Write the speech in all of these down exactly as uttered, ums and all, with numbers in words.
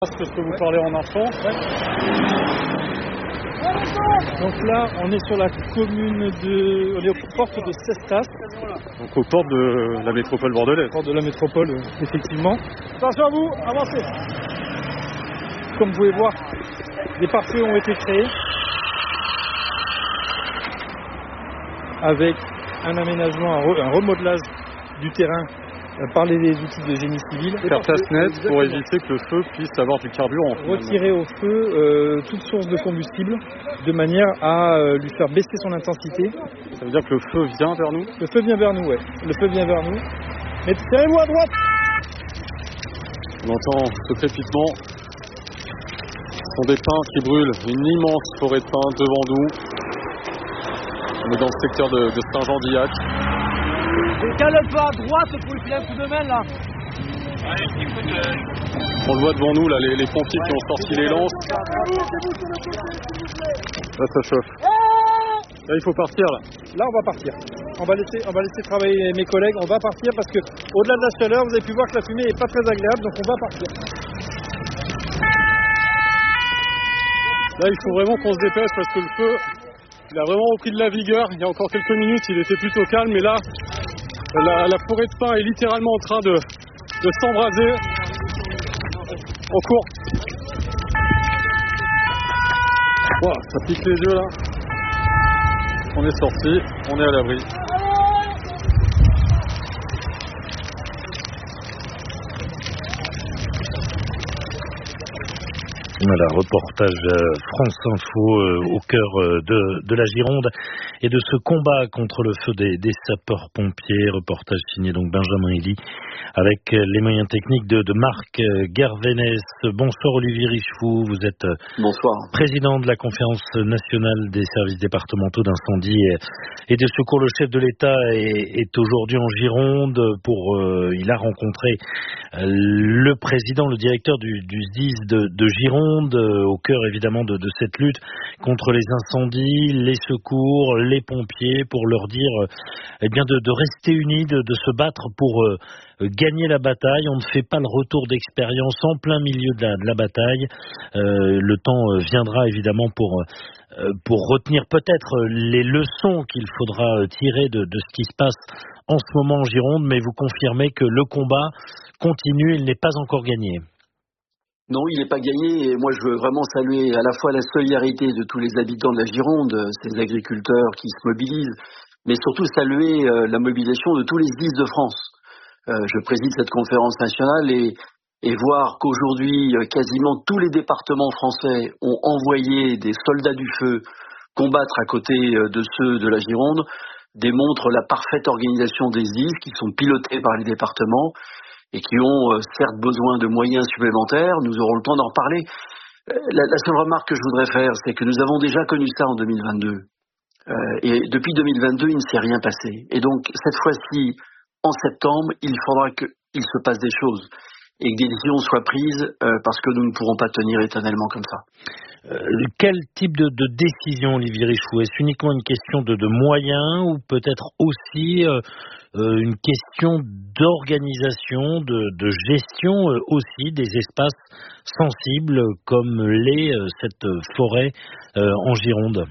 Est-ce que je peux vous parler en enfant? Ouais. Donc là, on est sur la commune de... On est aux portes de Cestas. Donc aux portes de la métropole bordelaise. Aux portes de la métropole, effectivement. Attention à vous, avancez. Comme vous pouvez voir, des pare-feux ont été créés. Avec un aménagement, un, re- un remodelage du terrain par les outils de génie civil. Faire tasse nette pour éviter que le feu puisse avoir du carburant. Retirer au feu euh, toute source de combustible de manière à euh, lui faire baisser son intensité. Ça veut dire que le feu vient vers nous? Le feu vient vers nous, ouais. Le feu vient vers nous. Mais tirez-vous à droite. On entend ce crépitement. Ce sont des pins qui brûlent. Une immense forêt de pins devant nous. On est dans le secteur de, de Saint-Jean-d'Illac. Cale un peu à droite pour lui filer un coup de main là. Allez, écoute, euh... On le voit devant nous là, les, les pompiers ouais, qui ont sorti les lances. Là ça chauffe. Là il faut partir là. Là on va partir. On va laisser, on va laisser travailler mes collègues. On va partir parce que au-delà de la chaleur, vous avez pu voir que la fumée est pas très agréable, donc on va partir. Là il faut vraiment qu'on se dépêche parce que le feu, il a vraiment repris de la vigueur. Il y a encore quelques minutes, il était plutôt calme, mais là, la, la forêt de pins est littéralement en train de, de s'embraser. On court. Wow, ça pique les yeux là. On est sorti, on est à l'abri. Voilà, reportage France Info euh, au cœur de, de la Gironde et de ce combat contre le feu des, des sapeurs-pompiers. Reportage signé donc Benjamin Elie avec les moyens techniques de, de Marc Garvenès. Bonsoir Olivier Richefou, vous êtes Bonsoir. président de la Conférence nationale des services départementaux d'incendie et, et de secours. Le chef de l'État est, est aujourd'hui en Gironde pour, euh, il a rencontré le président, le directeur du, du S D I S de, de Gironde, euh, au cœur évidemment de, de cette lutte contre les incendies, les secours, les pompiers, pour leur dire euh, eh bien de, de rester unis, de, de se battre pour euh, gagner la bataille. On ne fait pas le retour d'expérience en plein milieu de la, de la bataille. Euh, le temps euh, viendra évidemment pour euh, pour retenir peut-être les leçons qu'il faudra tirer de, de ce qui se passe en ce moment en Gironde, mais vous confirmez que le combat continue, il n'est pas encore gagné. Non, il n'est pas gagné, et moi je veux vraiment saluer à la fois la solidarité de tous les habitants de la Gironde, ces agriculteurs qui se mobilisent, mais surtout saluer euh, la mobilisation de tous les S D I S de France. Euh, je préside cette conférence nationale et, et voir qu'aujourd'hui euh, quasiment tous les départements français ont envoyé des soldats du feu combattre à côté euh, de ceux de la Gironde démontre la parfaite organisation des S D I S qui sont pilotés par les départements et qui ont euh, certes besoin de moyens supplémentaires. Nous aurons le temps d'en reparler. Euh, la, la seule remarque que je voudrais faire, c'est que nous avons déjà connu ça en deux mille vingt-deux. Euh, et depuis deux mille vingt-deux, il ne s'est rien passé. Et donc, cette fois-ci, en septembre, il faudra qu'il se passe des choses et que des décisions soient prises euh, parce que nous ne pourrons pas tenir éternellement comme ça. Euh, quel type de, de décision, Olivier Richefou? Est-ce uniquement une question de, de moyens ou peut-être aussi euh, euh, une question d'organisation, de, de gestion euh, aussi des espaces sensibles comme l'est euh, cette forêt euh, en Gironde?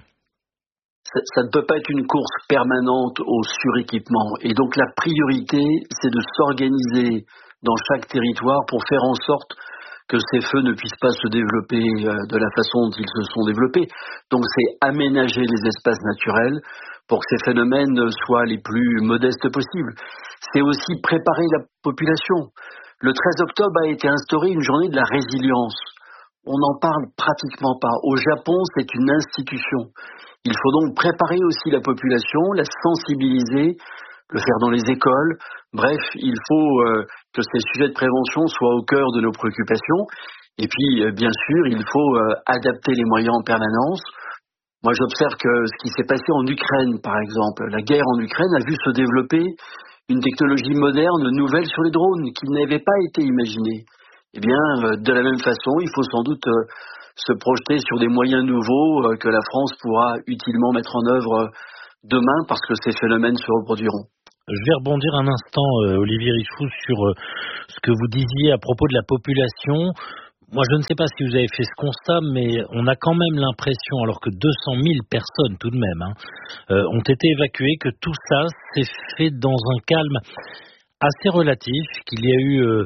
Ça, ça ne peut pas être une course permanente au suréquipement. Et donc la priorité, c'est de s'organiser dans chaque territoire pour faire en sorte que ces feux ne puissent pas se développer de la façon dont ils se sont développés. Donc c'est aménager les espaces naturels pour que ces phénomènes soient les plus modestes possibles. C'est aussi préparer la population. Le treize octobre a été instaurée une journée de la résilience. On n'en parle pratiquement pas. Au Japon, c'est une institution. Il faut donc préparer aussi la population, la sensibiliser, le faire dans les écoles. Bref, il faut euh, que ces sujets de prévention soient au cœur de nos préoccupations. Et puis, euh, bien sûr, il faut euh, adapter les moyens en permanence. Moi, j'observe que ce qui s'est passé en Ukraine, par exemple, la guerre en Ukraine a vu se développer une technologie moderne, nouvelle sur les drones, qui n'avait pas été imaginée. Eh bien, euh, de la même façon, il faut sans doute euh, se projeter sur des moyens nouveaux euh, que la France pourra utilement mettre en œuvre euh, demain parce que ces phénomènes se reproduiront. Je vais rebondir un instant, euh, Olivier Richefou, sur euh, ce que vous disiez à propos de la population. moi, je ne sais pas si vous avez fait ce constat, mais on a quand même l'impression, alors que deux cent mille personnes tout de même hein, euh, ont été évacuées, que tout ça s'est fait dans un calme assez relatif, qu'il y a eu, euh,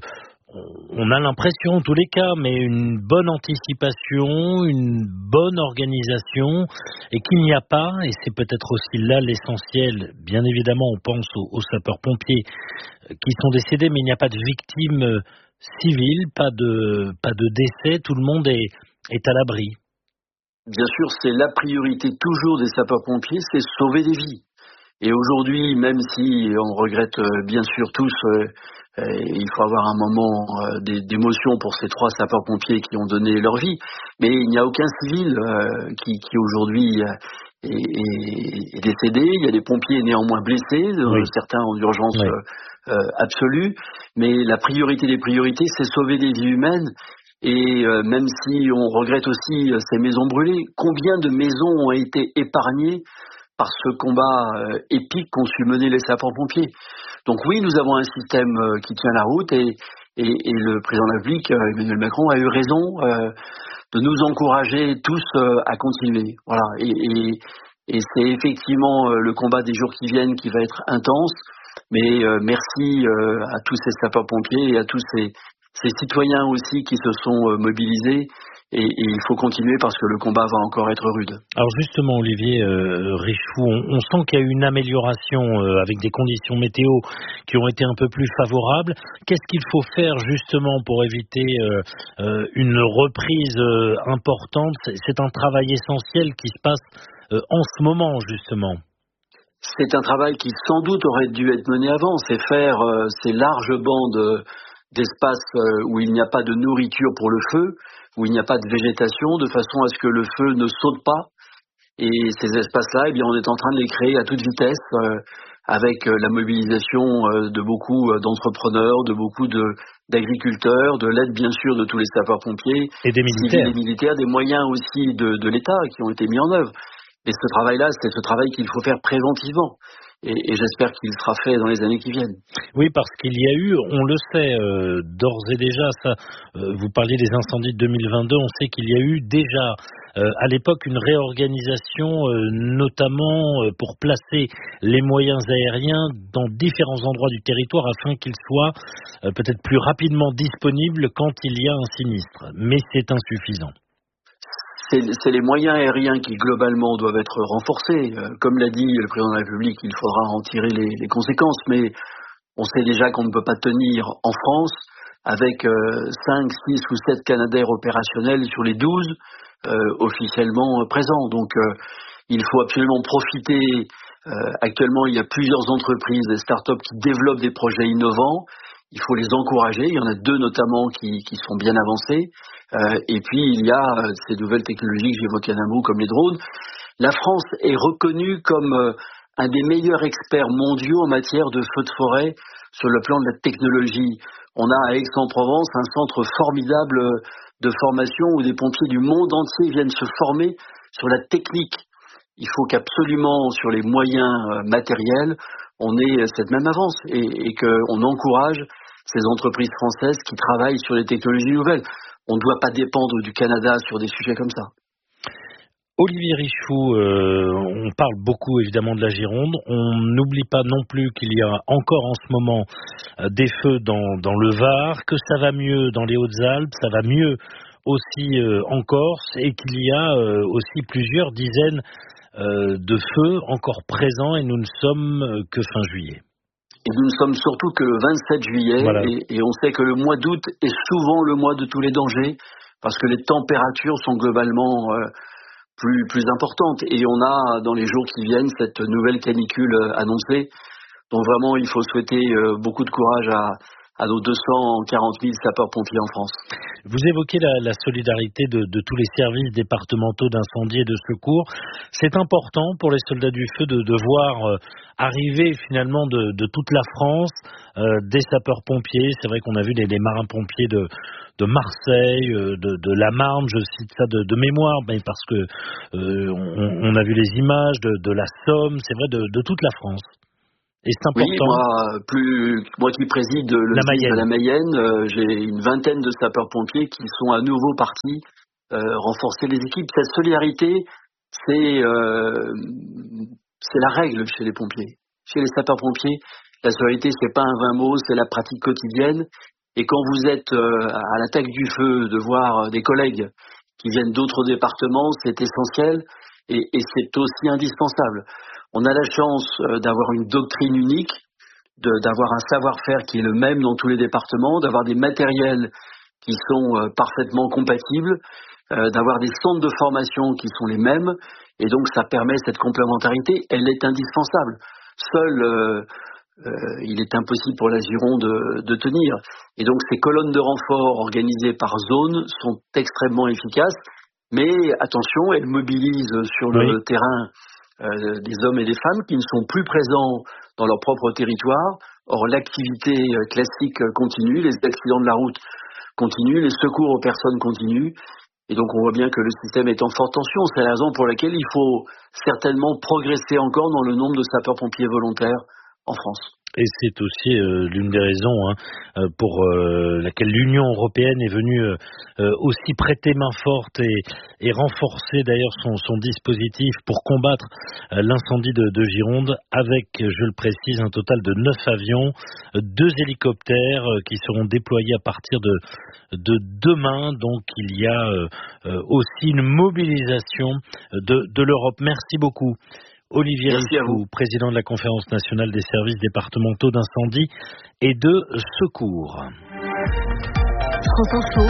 on a l'impression en tous les cas, mais une bonne anticipation, une bonne organisation, et qu'il n'y a pas, et c'est peut-être aussi là l'essentiel, bien évidemment on pense aux, aux sapeurs-pompiers qui sont décédés, mais il n'y a pas de victimes civiles, pas de, pas de décès, tout le monde est, est à l'abri. Bien sûr, c'est la priorité toujours des sapeurs-pompiers, c'est sauver des vies. Et aujourd'hui, même si on regrette bien sûr tous, euh, euh, il faut avoir un moment euh, d'émotion pour ces trois sapeurs-pompiers qui ont donné leur vie, mais il n'y a aucun civil euh, qui, qui aujourd'hui est, est, est décédé. Il y a des pompiers néanmoins blessés, oui. euh, certains en urgence oui. euh, euh, absolue, mais la priorité des priorités, c'est sauver des vies humaines. Et euh, même si on regrette aussi euh, ces maisons brûlées, combien de maisons ont été épargnées par ce combat euh, épique qu'ont su mener les sapeurs-pompiers. Donc oui, nous avons un système euh, qui tient la route et, et, et le président de la République, euh, Emmanuel Macron, a eu raison euh, de nous encourager tous euh, à continuer. Voilà. Et, et, et c'est effectivement euh, le combat des jours qui viennent qui va être intense, mais euh, merci euh, à tous ces sapeurs-pompiers et à tous ces, ces citoyens aussi qui se sont euh, mobilisés. Et, et il faut continuer parce que le combat va encore être rude. Alors justement, Olivier euh, Richefou, on, on sent qu'il y a eu une amélioration euh, avec des conditions météo qui ont été un peu plus favorables. Qu'est-ce qu'il faut faire justement pour éviter euh, euh, une reprise euh, importante? c'est, c'est un travail essentiel qui se passe euh, en ce moment justement. C'est un travail qui sans doute aurait dû être mené avant. C'est faire euh, ces larges bandes d'espace euh, où il n'y a pas de nourriture pour le feu, où il n'y a pas de végétation, de façon à ce que le feu ne saute pas. Et ces espaces-là, eh bien, on est en train de les créer à toute vitesse, euh, avec euh, la mobilisation euh, de beaucoup euh, d'entrepreneurs, de beaucoup de, d'agriculteurs, de l'aide bien sûr de tous les sapeurs-pompiers, et des militaires, des militaires, des moyens aussi de, de l'État qui ont été mis en œuvre. Et ce travail-là, c'est ce travail qu'il faut faire préventivement. Et, et j'espère qu'il sera fait dans les années qui viennent. Oui, parce qu'il y a eu, on le sait, euh, d'ores et déjà, ça, euh, vous parliez des incendies de deux mille vingt-deux, on sait qu'il y a eu déjà, euh, à l'époque, une réorganisation, euh, notamment euh, pour placer les moyens aériens dans différents endroits du territoire afin qu'ils soient euh, peut-être plus rapidement disponibles quand il y a un sinistre. Mais c'est insuffisant. C'est, c'est les moyens aériens qui, globalement, doivent être renforcés. Euh, comme l'a dit le président de la République, il faudra en tirer les, les conséquences. Mais on sait déjà qu'on ne peut pas tenir en France avec euh, cinq, six ou sept Canadair opérationnels sur les douze euh, officiellement présents. Donc, euh, il faut absolument profiter. Euh, actuellement, il y a plusieurs entreprises, des start-up qui développent des projets innovants. Il faut les encourager. Il y en a deux notamment qui, qui sont bien avancés. Euh, et puis, il y a euh, ces nouvelles technologies que j'évoquais un mot, comme les drones. La France est reconnue comme euh, un des meilleurs experts mondiaux en matière de feux de forêt sur le plan de la technologie. On a à Aix-en-Provence un centre formidable de formation où des pompiers du monde entier viennent se former sur la technique. Il faut qu'absolument, sur les moyens euh, matériels, on ait cette même avance et, et qu'on encourage ces entreprises françaises qui travaillent sur les technologies nouvelles. On ne doit pas dépendre du Canada sur des sujets comme ça. Olivier Richefou, euh, on parle beaucoup évidemment de la Gironde. On n'oublie pas non plus qu'il y a encore en ce moment euh, des feux dans, dans le Var, que ça va mieux dans les Hautes-Alpes, ça va mieux aussi euh, en Corse et qu'il y a euh, aussi plusieurs dizaines euh, de feux encore présents et nous ne sommes euh, que fin juillet. Et nous ne sommes surtout que le vingt-sept juillet, voilà. et, et on sait que le mois d'août est souvent le mois de tous les dangers, parce que les températures sont globalement euh, plus, plus importantes. Et on a, dans les jours qui viennent, cette nouvelle canicule euh, annoncée. Donc vraiment, il faut souhaiter euh, beaucoup de courage à, à nos deux cent quarante mille sapeurs-pompiers en France. Vous évoquez la, la solidarité de, de tous les services départementaux d'incendie et de secours. C'est important pour les soldats du feu de, de voir euh, arriver finalement de, de toute la France euh, des sapeurs-pompiers. C'est vrai qu'on a vu les, les marins-pompiers de, de Marseille, euh, de, de la Marne, je cite ça de, de mémoire, mais parce que euh, on, on a vu les images de, de la Somme, c'est vrai, de, de toute la France. Et c'est important. Oui, moi, plus, moi qui préside le la S D I S Mayenne. de la Mayenne, euh, j'ai une vingtaine de sapeurs-pompiers qui sont à nouveau partis euh, renforcer les équipes. Cette solidarité, c'est, euh, c'est la règle chez les pompiers. Chez les sapeurs-pompiers, la solidarité, c'est pas un vain mot, c'est la pratique quotidienne. Et quand vous êtes euh, à l'attaque du feu, de voir des collègues qui viennent d'autres départements, c'est essentiel et, et c'est aussi indispensable. On a la chance euh, d'avoir une doctrine unique, de, d'avoir un savoir-faire qui est le même dans tous les départements, d'avoir des matériels qui sont euh, parfaitement compatibles, euh, d'avoir des centres de formation qui sont les mêmes, et donc ça permet cette complémentarité, elle est indispensable. Seul, euh, euh, il est impossible pour la Gironde de, de tenir. Et donc ces colonnes de renfort organisées par zone sont extrêmement efficaces, mais attention, elles mobilisent sur le oui. terrain euh, des hommes et des femmes qui ne sont plus présents dans leur propre territoire. Or, l'activité classique continue, les accidents de la route continuent, les secours aux personnes continuent. Et donc, on voit bien que le système est en forte tension. C'est la raison pour laquelle il faut certainement progresser encore dans le nombre de sapeurs-pompiers volontaires en France. Et c'est aussi euh, l'une des raisons hein, euh, pour euh, laquelle l'Union européenne est venue euh, aussi prêter main forte et, et renforcer d'ailleurs son, son dispositif pour combattre euh, l'incendie de, de Gironde avec, je le précise, un total de neuf avions, deux hélicoptères euh, qui seront déployés à partir de, de demain. Donc il y a euh, aussi une mobilisation de, de l'Europe. Merci beaucoup. Olivier Rifou, président de la Conférence nationale des services départementaux d'incendie et de secours. France Info,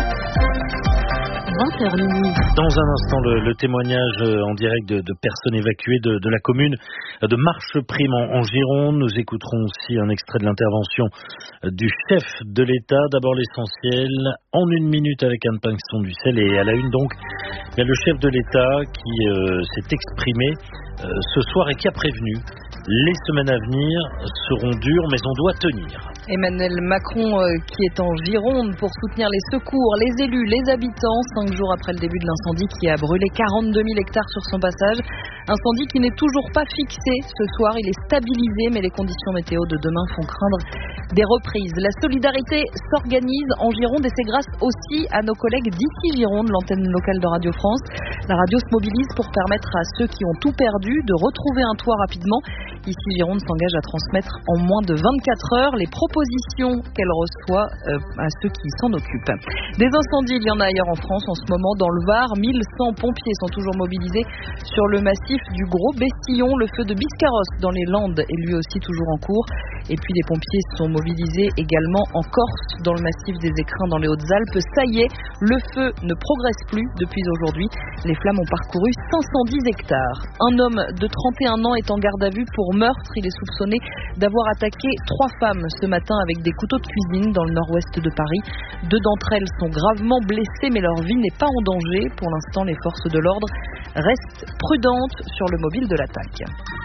vingt heures minuit. Dans un instant, le, le témoignage en direct de, de personnes évacuées de, de la commune de Marcheprime en, en Gironde. Nous écouterons aussi un extrait de l'intervention du chef de l'État. D'abord l'essentiel, en une minute avec Anne Pinxon-Dussel. Et à la une donc, il y a le chef de l'État qui euh, s'est exprimé euh, ce soir et qui a prévenu. Les semaines à venir seront dures, mais on doit tenir. Emmanuel Macron euh, qui est en Gironde pour soutenir les secours, les élus, les habitants, cinq jours après le début de l'incendie qui a brûlé quarante-deux mille hectares sur son passage. Incendie qui n'est toujours pas fixé ce soir, il est stabilisé, mais les conditions météo de demain font craindre des reprises. La solidarité s'organise en Gironde et c'est grâce aussi à nos collègues d'ici Gironde, l'antenne locale de Radio France. La radio se mobilise pour permettre à ceux qui ont tout perdu de retrouver un toit rapidement. Ici, Gironde s'engage à transmettre en moins de vingt-quatre heures les propositions qu'elle reçoit euh, à ceux qui s'en occupent. Des incendies, il y en a ailleurs en France en ce moment. Dans le Var, mille cent pompiers sont toujours mobilisés sur le massif du Gros Bestillon. Le feu de Biscarrosse dans les Landes est lui aussi toujours en cours. Et puis des pompiers sont mobilisés également en Corse, dans le massif des Écrins dans les Hautes-Alpes. Ça y est, le feu ne progresse plus depuis aujourd'hui. Les flammes ont parcouru cinq cent dix hectares. Un homme de trente et un ans est en garde à vue pour meurtre. Il est soupçonné d'avoir attaqué trois femmes ce matin avec des couteaux de cuisine dans le nord-ouest de Paris. Deux d'entre elles sont gravement blessées, mais leur vie n'est pas en danger. Pour l'instant, les forces de l'ordre restent prudentes sur le mobile de l'attaque.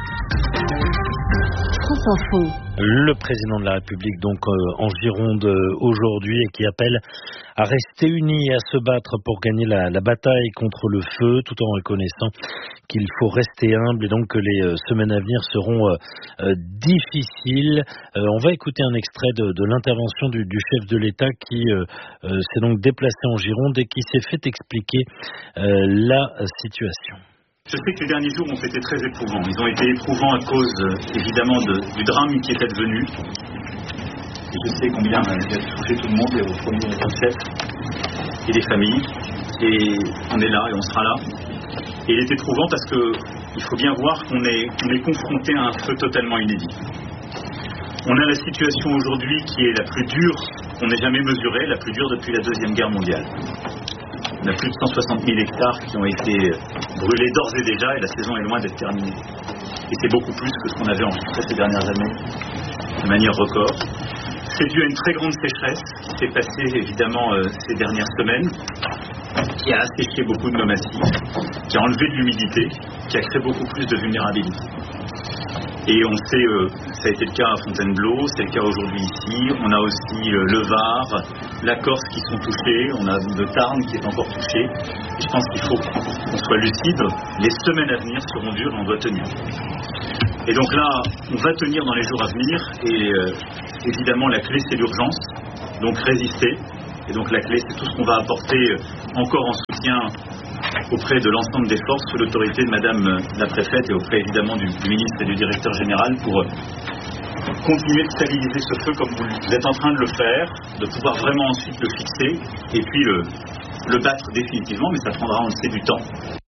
France Info. Le président de la République donc euh, en Gironde euh, aujourd'hui et qui appelle à rester unis et à se battre pour gagner la, la bataille contre le feu, tout en reconnaissant qu'il faut rester humble et donc que les euh, semaines à venir seront euh, euh, difficiles. Euh, on va écouter un extrait de, de l'intervention du, du chef de l'État qui euh, euh, s'est donc déplacé en Gironde et qui s'est fait expliquer euh, la situation. Je sais que les derniers jours ont été très éprouvants. Ils ont été éprouvants à cause, évidemment, de, du drame qui est advenu. Et je sais combien il a touché tout le monde, et au premier chef, et les familles. Et on est là, et on sera là. Et il est éprouvant parce qu'il faut bien voir qu'on est, qu'on est confronté à un feu totalement inédit. On a la situation aujourd'hui qui est la plus dure qu'on n'ait jamais mesurée, la plus dure depuis la Deuxième Guerre mondiale. On a plus de cent soixante mille hectares qui ont été brûlés d'ores et déjà et la saison est loin d'être terminée. Et c'est beaucoup plus que ce qu'on avait enregistré ces dernières années, de manière record. C'est dû à une très grande sécheresse qui s'est passée évidemment euh, ces dernières semaines, qui a asséché beaucoup de nos massifs, qui a enlevé de l'humidité, qui a créé beaucoup plus de vulnérabilité. Et on sait, euh, ça a été le cas à Fontainebleau, c'est le cas aujourd'hui ici. On a aussi euh, le Var, la Corse qui sont touchés, on a le Tarn qui est encore touché. Et je pense qu'il faut qu'on soit lucide. Les semaines à venir seront dures et on doit tenir. Et donc là, on va tenir dans les jours à venir. Et euh, évidemment, la clé, c'est l'urgence. Donc résister. Et donc la clé, c'est tout ce qu'on va apporter encore en soutien auprès de l'ensemble des forces sous l'autorité de Madame la Préfète et auprès évidemment du, du ministre et du Directeur Général pour continuer de stabiliser ce feu comme vous êtes en train de le faire, de pouvoir vraiment ensuite le fixer et puis le, le battre définitivement, mais ça prendra, on le sait, du temps.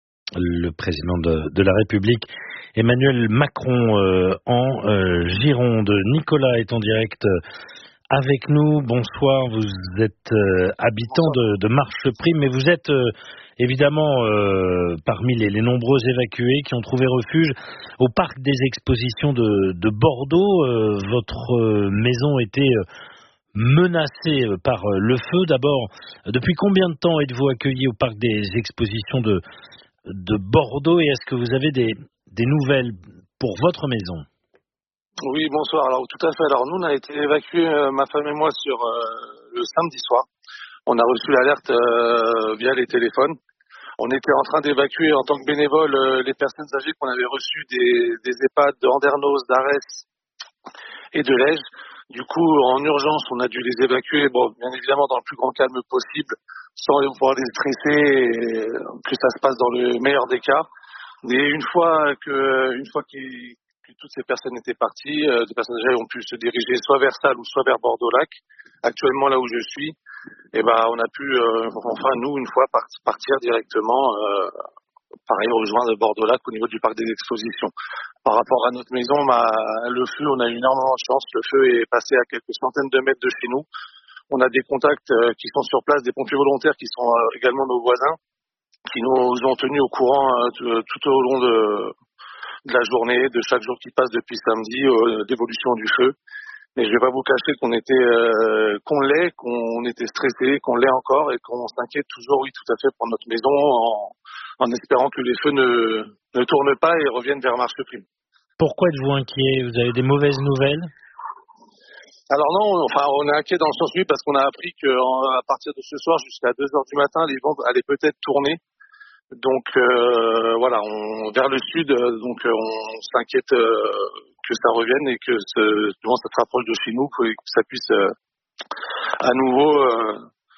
Le président de, de la République, Emmanuel Macron, euh, en euh, Gironde. Nicolas est en direct euh, avec nous. Bonsoir, vous êtes euh, habitant de, de Marcheprime, mais vous êtes euh, évidemment euh, parmi les, les nombreux évacués qui ont trouvé refuge au parc des expositions de, de Bordeaux. Euh, votre euh, maison était euh, menacée par euh, le feu. D'abord, depuis combien de temps êtes-vous accueilli au parc des expositions de, de Bordeaux et est-ce que vous avez des, des nouvelles pour votre maison ? Oui, bonsoir. Alors tout à fait. Alors nous, on a été évacués, euh, ma femme et moi, sur euh, le samedi soir. On a reçu l'alerte euh, via les téléphones. On était en train d'évacuer en tant que bénévole euh, les personnes âgées qu'on avait reçues des, des EHPAD de Andernos, d'Arès et de Lège. Du coup, en urgence, on a dû les évacuer, bon, bien évidemment dans le plus grand calme possible, sans pouvoir les stresser, et que ça se passe dans le meilleur des cas. Et une fois que, une fois qu'ils que toutes ces personnes étaient parties, euh, des personnes âgées ont pu se diriger soit vers Salles ou soit vers Bordeaux-Lac. Actuellement, là où je suis, eh ben, on a pu, euh, enfin, nous, une fois, part, partir directement, euh, pareil, rejoindre Bordeaux-Lac au niveau du parc des expositions. Par rapport à notre maison, bah, le feu, on a eu énormément de chance. Le feu est passé à quelques centaines de mètres de chez nous. On a des contacts euh, qui sont sur place, des pompiers volontaires qui sont euh, également nos voisins, qui nous ont tenus au courant euh, tout au long de... de la journée, de chaque jour qui passe depuis samedi, euh, d'évolution du feu. Mais je vais pas vous cacher qu'on était, euh, qu'on l'est, qu'on était stressé, qu'on l'est encore et qu'on s'inquiète toujours, oui, tout à fait, pour notre maison, en, en espérant que les feux ne, ne tournent pas et reviennent vers Marcheprime. Pourquoi êtes-vous inquiet ? Vous avez des mauvaises nouvelles ? Alors non, enfin, on est inquiet dans le sens, oui, parce qu'on a appris qu'à partir de ce soir jusqu'à deux heures du matin, les vents allaient peut-être tourner. Donc euh, voilà, on, vers le sud, donc euh, on s'inquiète euh, que ça revienne et que ce, souvent ça se rapproche de chez nous, que, que ça puisse euh, à nouveau. Euh,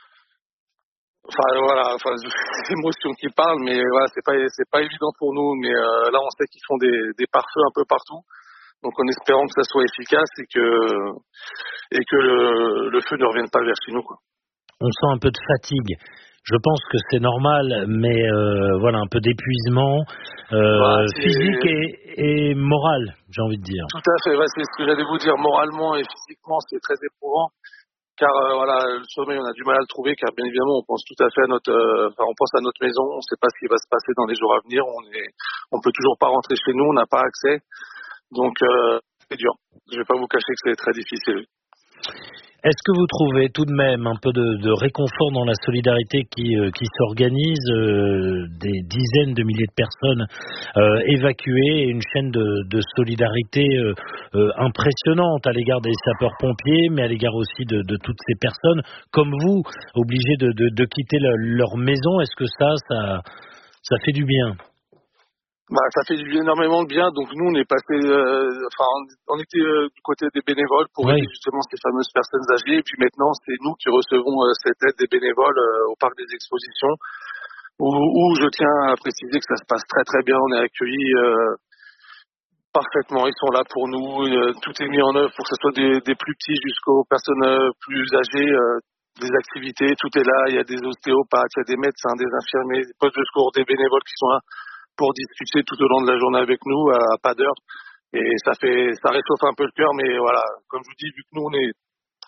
enfin voilà, enfin c'est l'émotion qui parle, mais voilà, c'est pas c'est pas évident pour nous. Mais euh, là, on sait qu'ils font des, des pare-feux un peu partout, donc en espérant que ça soit efficace et que et que le, le feu ne revienne pas vers chez nous, quoi. On sent un peu de fatigue. Je pense que c'est normal, mais euh, voilà, un peu d'épuisement euh, bah, physique et, et moral, j'ai envie de dire. Tout à fait, ouais, c'est ce que j'allais vous dire. Moralement et physiquement, c'est très éprouvant, car euh, voilà, le sommeil, on a du mal à le trouver, car bien évidemment, on pense tout à fait à notre, euh, enfin, on pense à notre maison, on ne sait pas ce qui va se passer dans les jours à venir, on est, on peut toujours pas rentrer chez nous, on n'a pas accès, donc euh, c'est dur. Je vais pas vous cacher que c'est très difficile. Est-ce que vous trouvez tout de même un peu de, de réconfort dans la solidarité qui, euh, qui s'organise, euh, des dizaines de milliers de personnes euh, évacuées et une chaîne de, de solidarité euh, euh, impressionnante à l'égard des sapeurs-pompiers, mais à l'égard aussi de, de toutes ces personnes, comme vous, obligées de, de, de quitter le, leur maison. Est-ce que ça, ça, ça fait du bien ? Bah, ça fait énormément de bien. Donc nous, on est passé, euh, enfin, on était euh, du côté des bénévoles pour oui. aider justement ces fameuses personnes âgées. Et puis maintenant, c'est nous qui recevons euh, cette aide des bénévoles euh, au parc des expositions, où, où je tiens à préciser que ça se passe très très bien. On est accueillis euh, parfaitement. Ils sont là pour nous. Euh, tout est mis en œuvre pour que ce soit des, des plus petits jusqu'aux personnes euh, plus âgées. Euh, des activités, tout est là. Il y a des ostéopathes, il y a des médecins, des infirmiers, des postes de secours, des bénévoles qui sont là pour discuter tout au long de la journée avec nous, à pas d'heure. Et ça fait, ça réchauffe un peu le cœur, mais voilà, comme je vous dis, vu que nous, on est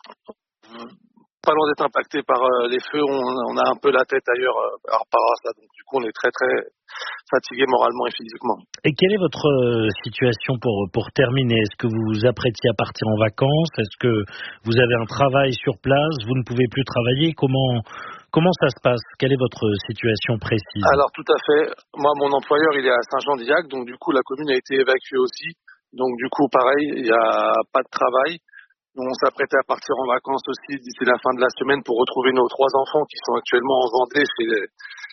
pas loin d'être impacté par euh, les feux, on, on a un peu la tête ailleurs euh, par rapport à ça. Donc, du coup, on est très, très fatigué moralement et physiquement. Et quelle est votre euh, situation pour, pour terminer ? Est-ce que vous vous apprêtiez à partir en vacances ? Est-ce que vous avez un travail sur place ? Vous ne pouvez plus travailler ? Comment... Comment ça se passe ? Quelle est votre situation précise ? Alors tout à fait. Moi, mon employeur, il est à Saint-Jean-d'Illac, donc du coup, la commune a été évacuée aussi. Donc du coup, pareil, il n'y a pas de travail. Nous, on s'apprêtait à partir en vacances aussi d'ici la fin de la semaine pour retrouver nos trois enfants qui sont actuellement en Vendée chez,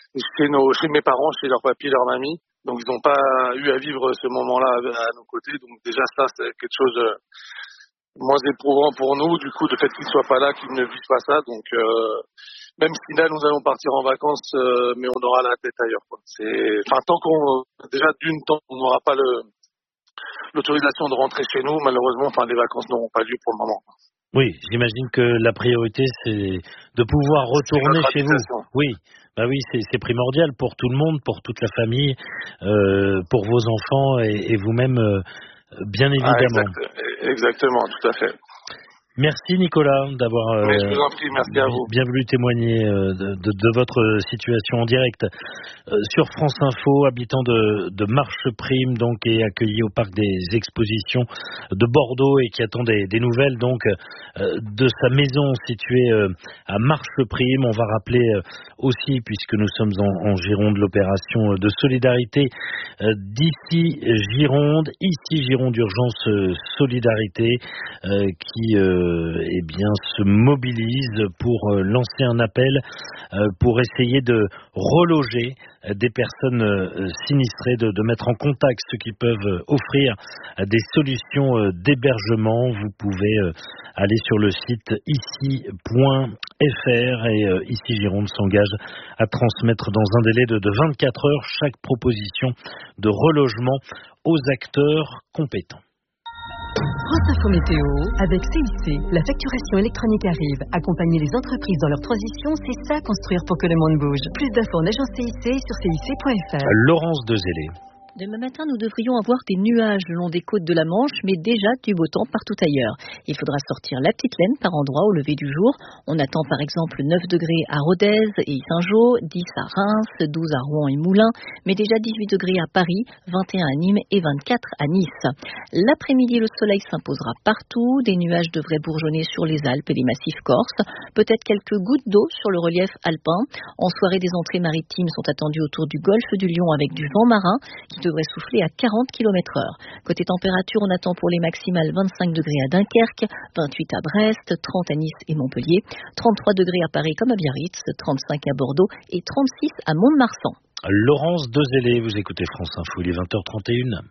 chez, nos, chez mes parents, chez leur papy, leur mamie. Donc ils n'ont pas eu à vivre ce moment-là à nos côtés. Donc déjà ça, c'est quelque chose de moins éprouvant pour nous. Du coup, le fait qu'ils ne soient pas là, qu'ils ne vivent pas ça. Donc euh, même si là, nous allons partir en vacances, euh, mais on aura la tête ailleurs, quoi. C'est, enfin, tant qu'on, déjà d'une, temps, on n'aura pas le, l'autorisation de rentrer chez nous, malheureusement, enfin, les vacances n'auront pas lieu pour le moment. Oui, j'imagine que la priorité, c'est de pouvoir retourner chez vous. Oui, bah oui, c'est, c'est primordial pour tout le monde, pour toute la famille, euh, pour vos enfants et, et vous-même, euh, bien évidemment. Ah, exact, exactement, tout à fait. Merci Nicolas d'avoir euh, Mais je vous en prie, merci à vous. bien voulu témoigner euh, de, de, de votre situation en direct euh, sur France Info, habitant de, de Marcheprime, donc, et accueilli au parc des expositions de Bordeaux et qui attend des, des nouvelles donc euh, de sa maison située euh, à Marcheprime. On va rappeler euh, aussi, puisque nous sommes en, en Gironde, l'opération de solidarité euh, d'ici Gironde, ici Gironde Urgence euh, Solidarité, euh, qui euh, eh bien, se mobilise pour euh, lancer un appel euh, pour essayer de reloger euh, des personnes euh, sinistrées, de, de mettre en contact ceux qui peuvent euh, offrir euh, des solutions euh, d'hébergement. Vous pouvez euh, aller sur le site ici point f r et euh, Ici Gironde s'engage à transmettre dans un délai de, de vingt-quatre heures chaque proposition de relogement aux acteurs compétents. France Info Météo avec C I C. La facturation électronique arrive. Accompagner les entreprises dans leur transition, c'est ça construire pour que le monde bouge. Plus d'infos en agence C I C sur C I C point F R. Laurence Dezélé. Demain matin, nous devrions avoir des nuages le long des côtes de la Manche, mais déjà du beau temps partout ailleurs. Il faudra sortir la petite laine par endroits au lever du jour. On attend par exemple neuf degrés à Rodez et Saint-Jean, dix à Reims, douze à Rouen et Moulins, mais déjà dix-huit degrés à Paris, vingt et un à Nîmes et vingt-quatre à Nice. L'après-midi, le soleil s'imposera partout. Des nuages devraient bourgeonner sur les Alpes et les massifs corses. Peut-être quelques gouttes d'eau sur le relief alpin. En soirée, des entrées maritimes sont attendues autour du golfe du Lion avec du vent marin qui devrait souffler à quarante kilomètres heure. Côté température, on attend pour les maximales vingt-cinq degrés à Dunkerque, vingt-huit à Brest, trente à Nice et Montpellier, trente-trois degrés à Paris comme à Biarritz, trente-cinq à Bordeaux et trente-six à Mont-de-Marsan. Laurence Dezélé, vous écoutez France Info, il est vingt heures trente et une.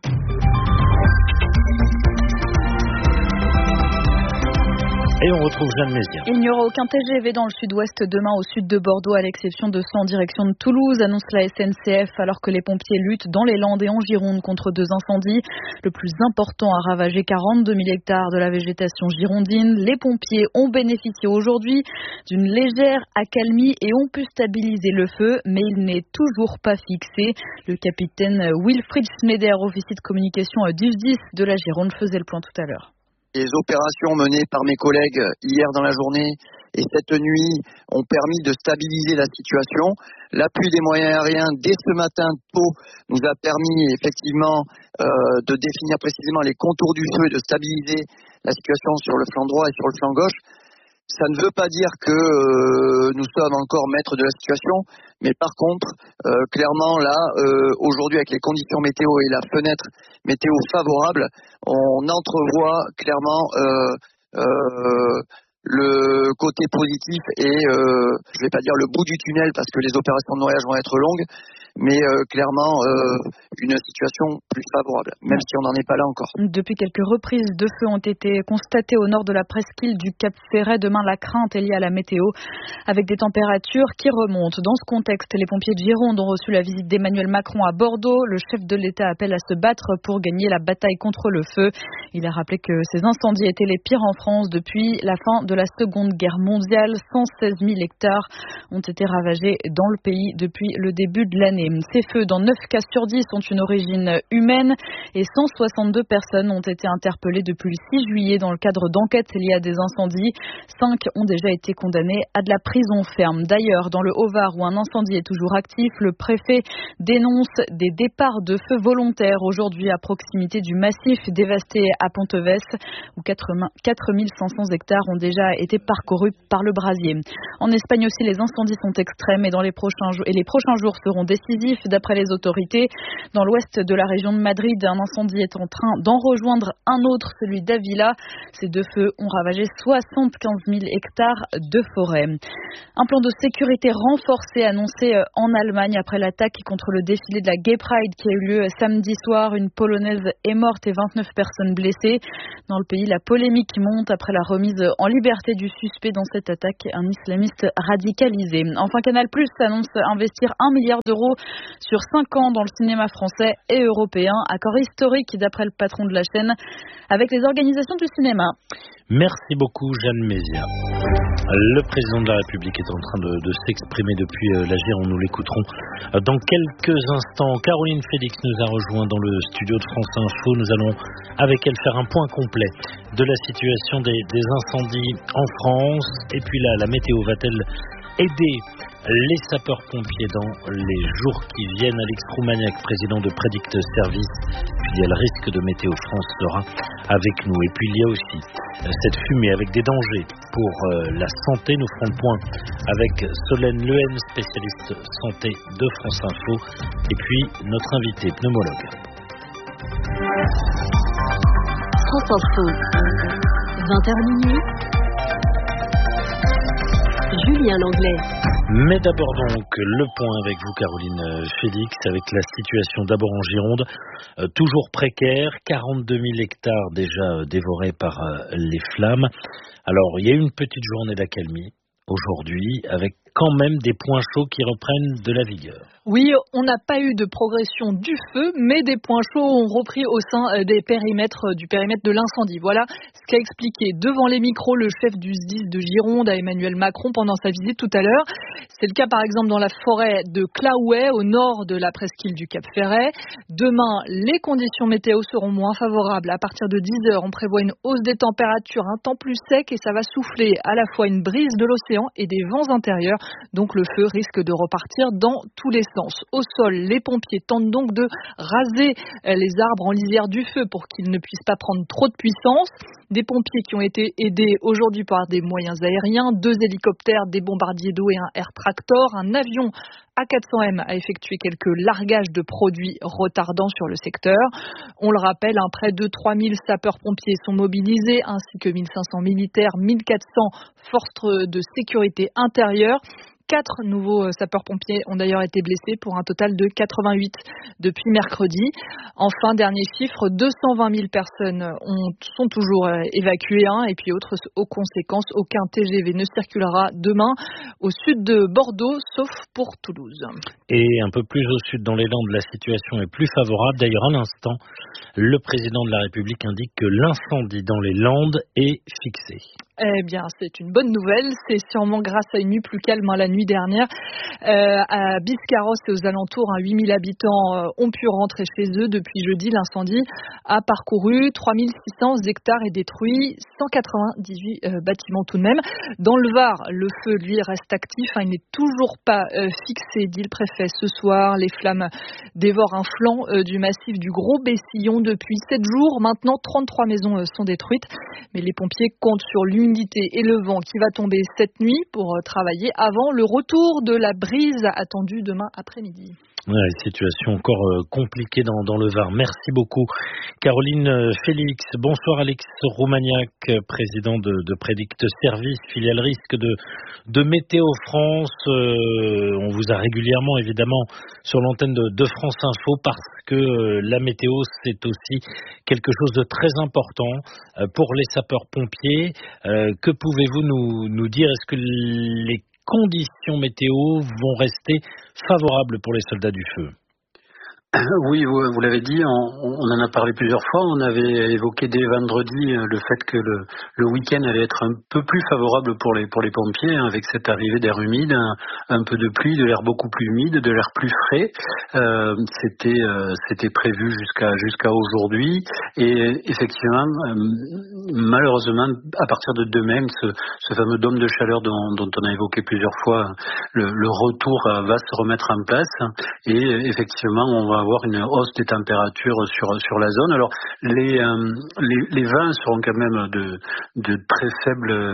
Et on retrouve Jeanne Mézien. Il n'y aura aucun T G V dans le sud-ouest demain au sud de Bordeaux, à l'exception de ceux en direction de Toulouse, annonce la S N C F, alors que les pompiers luttent dans les Landes et en Gironde contre deux incendies. Le plus important a ravagé quarante-deux mille hectares de la végétation girondine. Les pompiers ont bénéficié aujourd'hui d'une légère accalmie et ont pu stabiliser le feu, mais il n'est toujours pas fixé. Le capitaine Wilfried Schneider, officier de communication du S D I S de la Gironde, faisait le point tout à l'heure. Les opérations menées par mes collègues hier dans la journée et cette nuit ont permis de stabiliser la situation. L'appui des moyens aériens dès ce matin tôt nous a permis effectivement euh, de définir précisément les contours du feu et de stabiliser la situation sur le flanc droit et sur le flanc gauche. Ça ne veut pas dire que euh, nous sommes encore maîtres de la situation, mais par contre, euh, clairement là, euh, aujourd'hui avec les conditions météo et la fenêtre météo favorable, on entrevoit clairement euh, euh, le côté positif et euh, je ne vais pas dire le bout du tunnel parce que les opérations de noyage vont être longues, mais euh, clairement euh, une situation plus favorable, même si on n'en est pas là encore. Depuis quelques reprises de feu ont été constatées au nord de la presqu'île du Cap Ferret. Demain, la crainte est liée à la météo, avec des températures qui remontent. Dans ce contexte, les pompiers de Gironde ont reçu la visite d'Emmanuel Macron à Bordeaux. Le chef de l'État appelle à se battre pour gagner la bataille contre le feu. Il a rappelé que ces incendies étaient les pires en France depuis la fin de la Seconde Guerre mondiale. cent seize mille hectares ont été ravagés dans le pays depuis le début de l'année. Ces feux, dans neuf cas sur dix, ont une origine humaine et cent soixante-deux personnes ont été interpellées depuis le six juillet dans le cadre d'enquêtes liées à des incendies. cinq ont déjà été condamnées à de la prison ferme. D'ailleurs, dans le Haut-Var, où un incendie est toujours actif, le préfet dénonce des départs de feu volontaires aujourd'hui à proximité du massif dévasté à Ponteves, où quatre mille cinq cents hectares ont déjà déjà été parcourus par le brasier. En Espagne aussi, les incendies sont extrêmes et, dans les prochains jours, et les prochains jours seront décisifs d'après les autorités. Dans l'ouest de la région de Madrid, un incendie est en train d'en rejoindre un autre, celui d'Avila. Ces deux feux ont ravagé soixante-quinze mille hectares de forêt. Un plan de sécurité renforcé annoncé en Allemagne après l'attaque contre le défilé de la Gay Pride qui a eu lieu samedi soir. Une Polonaise est morte et vingt-neuf personnes blessées. Dans le pays, la polémique monte après la remise en liberté du suspect dans cette attaque, un islamiste radicalisé. Enfin, Canal+ annonce investir un milliard d'euros sur cinq ans dans le cinéma français et européen. Accord historique d'après le patron de la chaîne avec les organisations du cinéma. Merci beaucoup, Jeanne Mézia. Le président de la République est en train de, de s'exprimer depuis euh, la Gironde. Nous l'écouterons euh, dans quelques instants. Caroline Félix nous a rejoint dans le studio de France Info. Nous allons avec elle faire un point complet de la situation des, des incendies en France. Et puis là, la météo va-t-elle aider les sapeurs-pompiers dans les jours qui viennent? Alex Roumaniac, président de Predict Service, filiale risque de Météo France, sera avec nous. Et puis il y a aussi cette fumée avec des dangers pour la santé. Nous ferons le point avec Solène Lehen, spécialiste santé de France Info, et puis notre invité pneumologue. France Info, vingt heures minuit. Julien Langlais. Mais d'abord donc le point avec vous, Caroline Félix, avec la situation d'abord en Gironde, euh, toujours précaire, quarante-deux mille hectares déjà dévorés par euh, les flammes. Alors il y a eu une petite journée d'accalmie aujourd'hui, avec quand même des points chauds qui reprennent de la vigueur. Oui, on n'a pas eu de progression du feu, mais des points chauds ont repris au sein des périmètres, du périmètre de l'incendie. Voilà ce qu'a expliqué devant les micros le chef du S D I S de Gironde à Emmanuel Macron pendant sa visite tout à l'heure. C'est le cas par exemple dans la forêt de Claouet, au nord de la presqu'île du Cap Ferret. Demain, les conditions météo seront moins favorables. À partir de dix heures, on prévoit une hausse des températures, un temps plus sec, et ça va souffler à la fois une brise de l'océan et des vents intérieurs. Donc le feu risque de repartir dans tous les sens. Au sol, les pompiers tentent donc de raser les arbres en lisière du feu pour qu'ils ne puissent pas prendre trop de puissance. Des pompiers qui ont été aidés aujourd'hui par des moyens aériens, deux hélicoptères, des bombardiers d'eau et un air tractor. Un avion A quatre cents M a effectué quelques largages de produits retardants sur le secteur. On le rappelle, hein, près de trois mille sapeurs-pompiers sont mobilisés, ainsi que mille cinq cents militaires, mille quatre cents forces de sécurité intérieure. Quatre nouveaux sapeurs-pompiers ont d'ailleurs été blessés pour un total de quatre-vingt-huit depuis mercredi. Enfin, dernier chiffre, deux cent vingt mille personnes ont, sont toujours évacuées. Hein, et puis, autres aux conséquences, aucun T G V ne circulera demain au sud de Bordeaux, sauf pour Toulouse. Et un peu plus au sud, dans les Landes, la situation est plus favorable. D'ailleurs, à l'instant, le président de la République indique que l'incendie dans les Landes est fixé. Eh bien, c'est une bonne nouvelle. C'est sûrement grâce à une nuit plus calme, hein, la nuit dernière. Euh, à Biscarrosse et aux alentours, hein, huit mille habitants euh, ont pu rentrer chez eux depuis jeudi. L'incendie a parcouru trois mille six cents hectares et détruit cent quatre-vingt-dix-huit euh, bâtiments tout de même. Dans le Var, le feu, lui, reste actif. Hein, il n'est toujours pas euh, fixé, dit le préfet. Ce soir, les flammes dévorent un flanc euh, du massif du Gros Bessillon depuis sept jours. Maintenant, trente-trois maisons euh, sont détruites. Mais les pompiers comptent sur l'humidité et le vent qui va tomber cette nuit pour travailler avant le retour de la brise attendue demain après-midi. Ouais, situation encore euh, compliquée dans, dans le Var. Merci beaucoup, Caroline euh, Félix. Bonsoir, Alex Roumaniac, président de, de Predict Service, filiale risque de, de Météo France. Euh, on vous a régulièrement, évidemment, sur l'antenne de, de France Info parce que euh, la météo, c'est aussi quelque chose de très important euh, pour les sapeurs-pompiers. Euh, que pouvez-vous nous, nous dire? Est-ce que les conditions météo vont rester favorables pour les soldats du feu? Oui, vous, vous l'avez dit, on, on en a parlé plusieurs fois. On avait évoqué dès vendredi le fait que le, le week-end allait être un peu plus favorable pour les, pour les pompiers, hein, avec cette arrivée d'air humide, un, un peu de pluie, de l'air beaucoup plus humide, de l'air plus frais. Euh, c'était, euh, c'était prévu jusqu'à, jusqu'à aujourd'hui. Et effectivement, euh, malheureusement, à partir de demain, ce, ce fameux dôme de chaleur dont, dont on a évoqué plusieurs fois, le, le retour va se remettre en place. Et effectivement, on va avoir une hausse des températures sur sur la zone. Alors les euh, les, les vents seront quand même de de très faible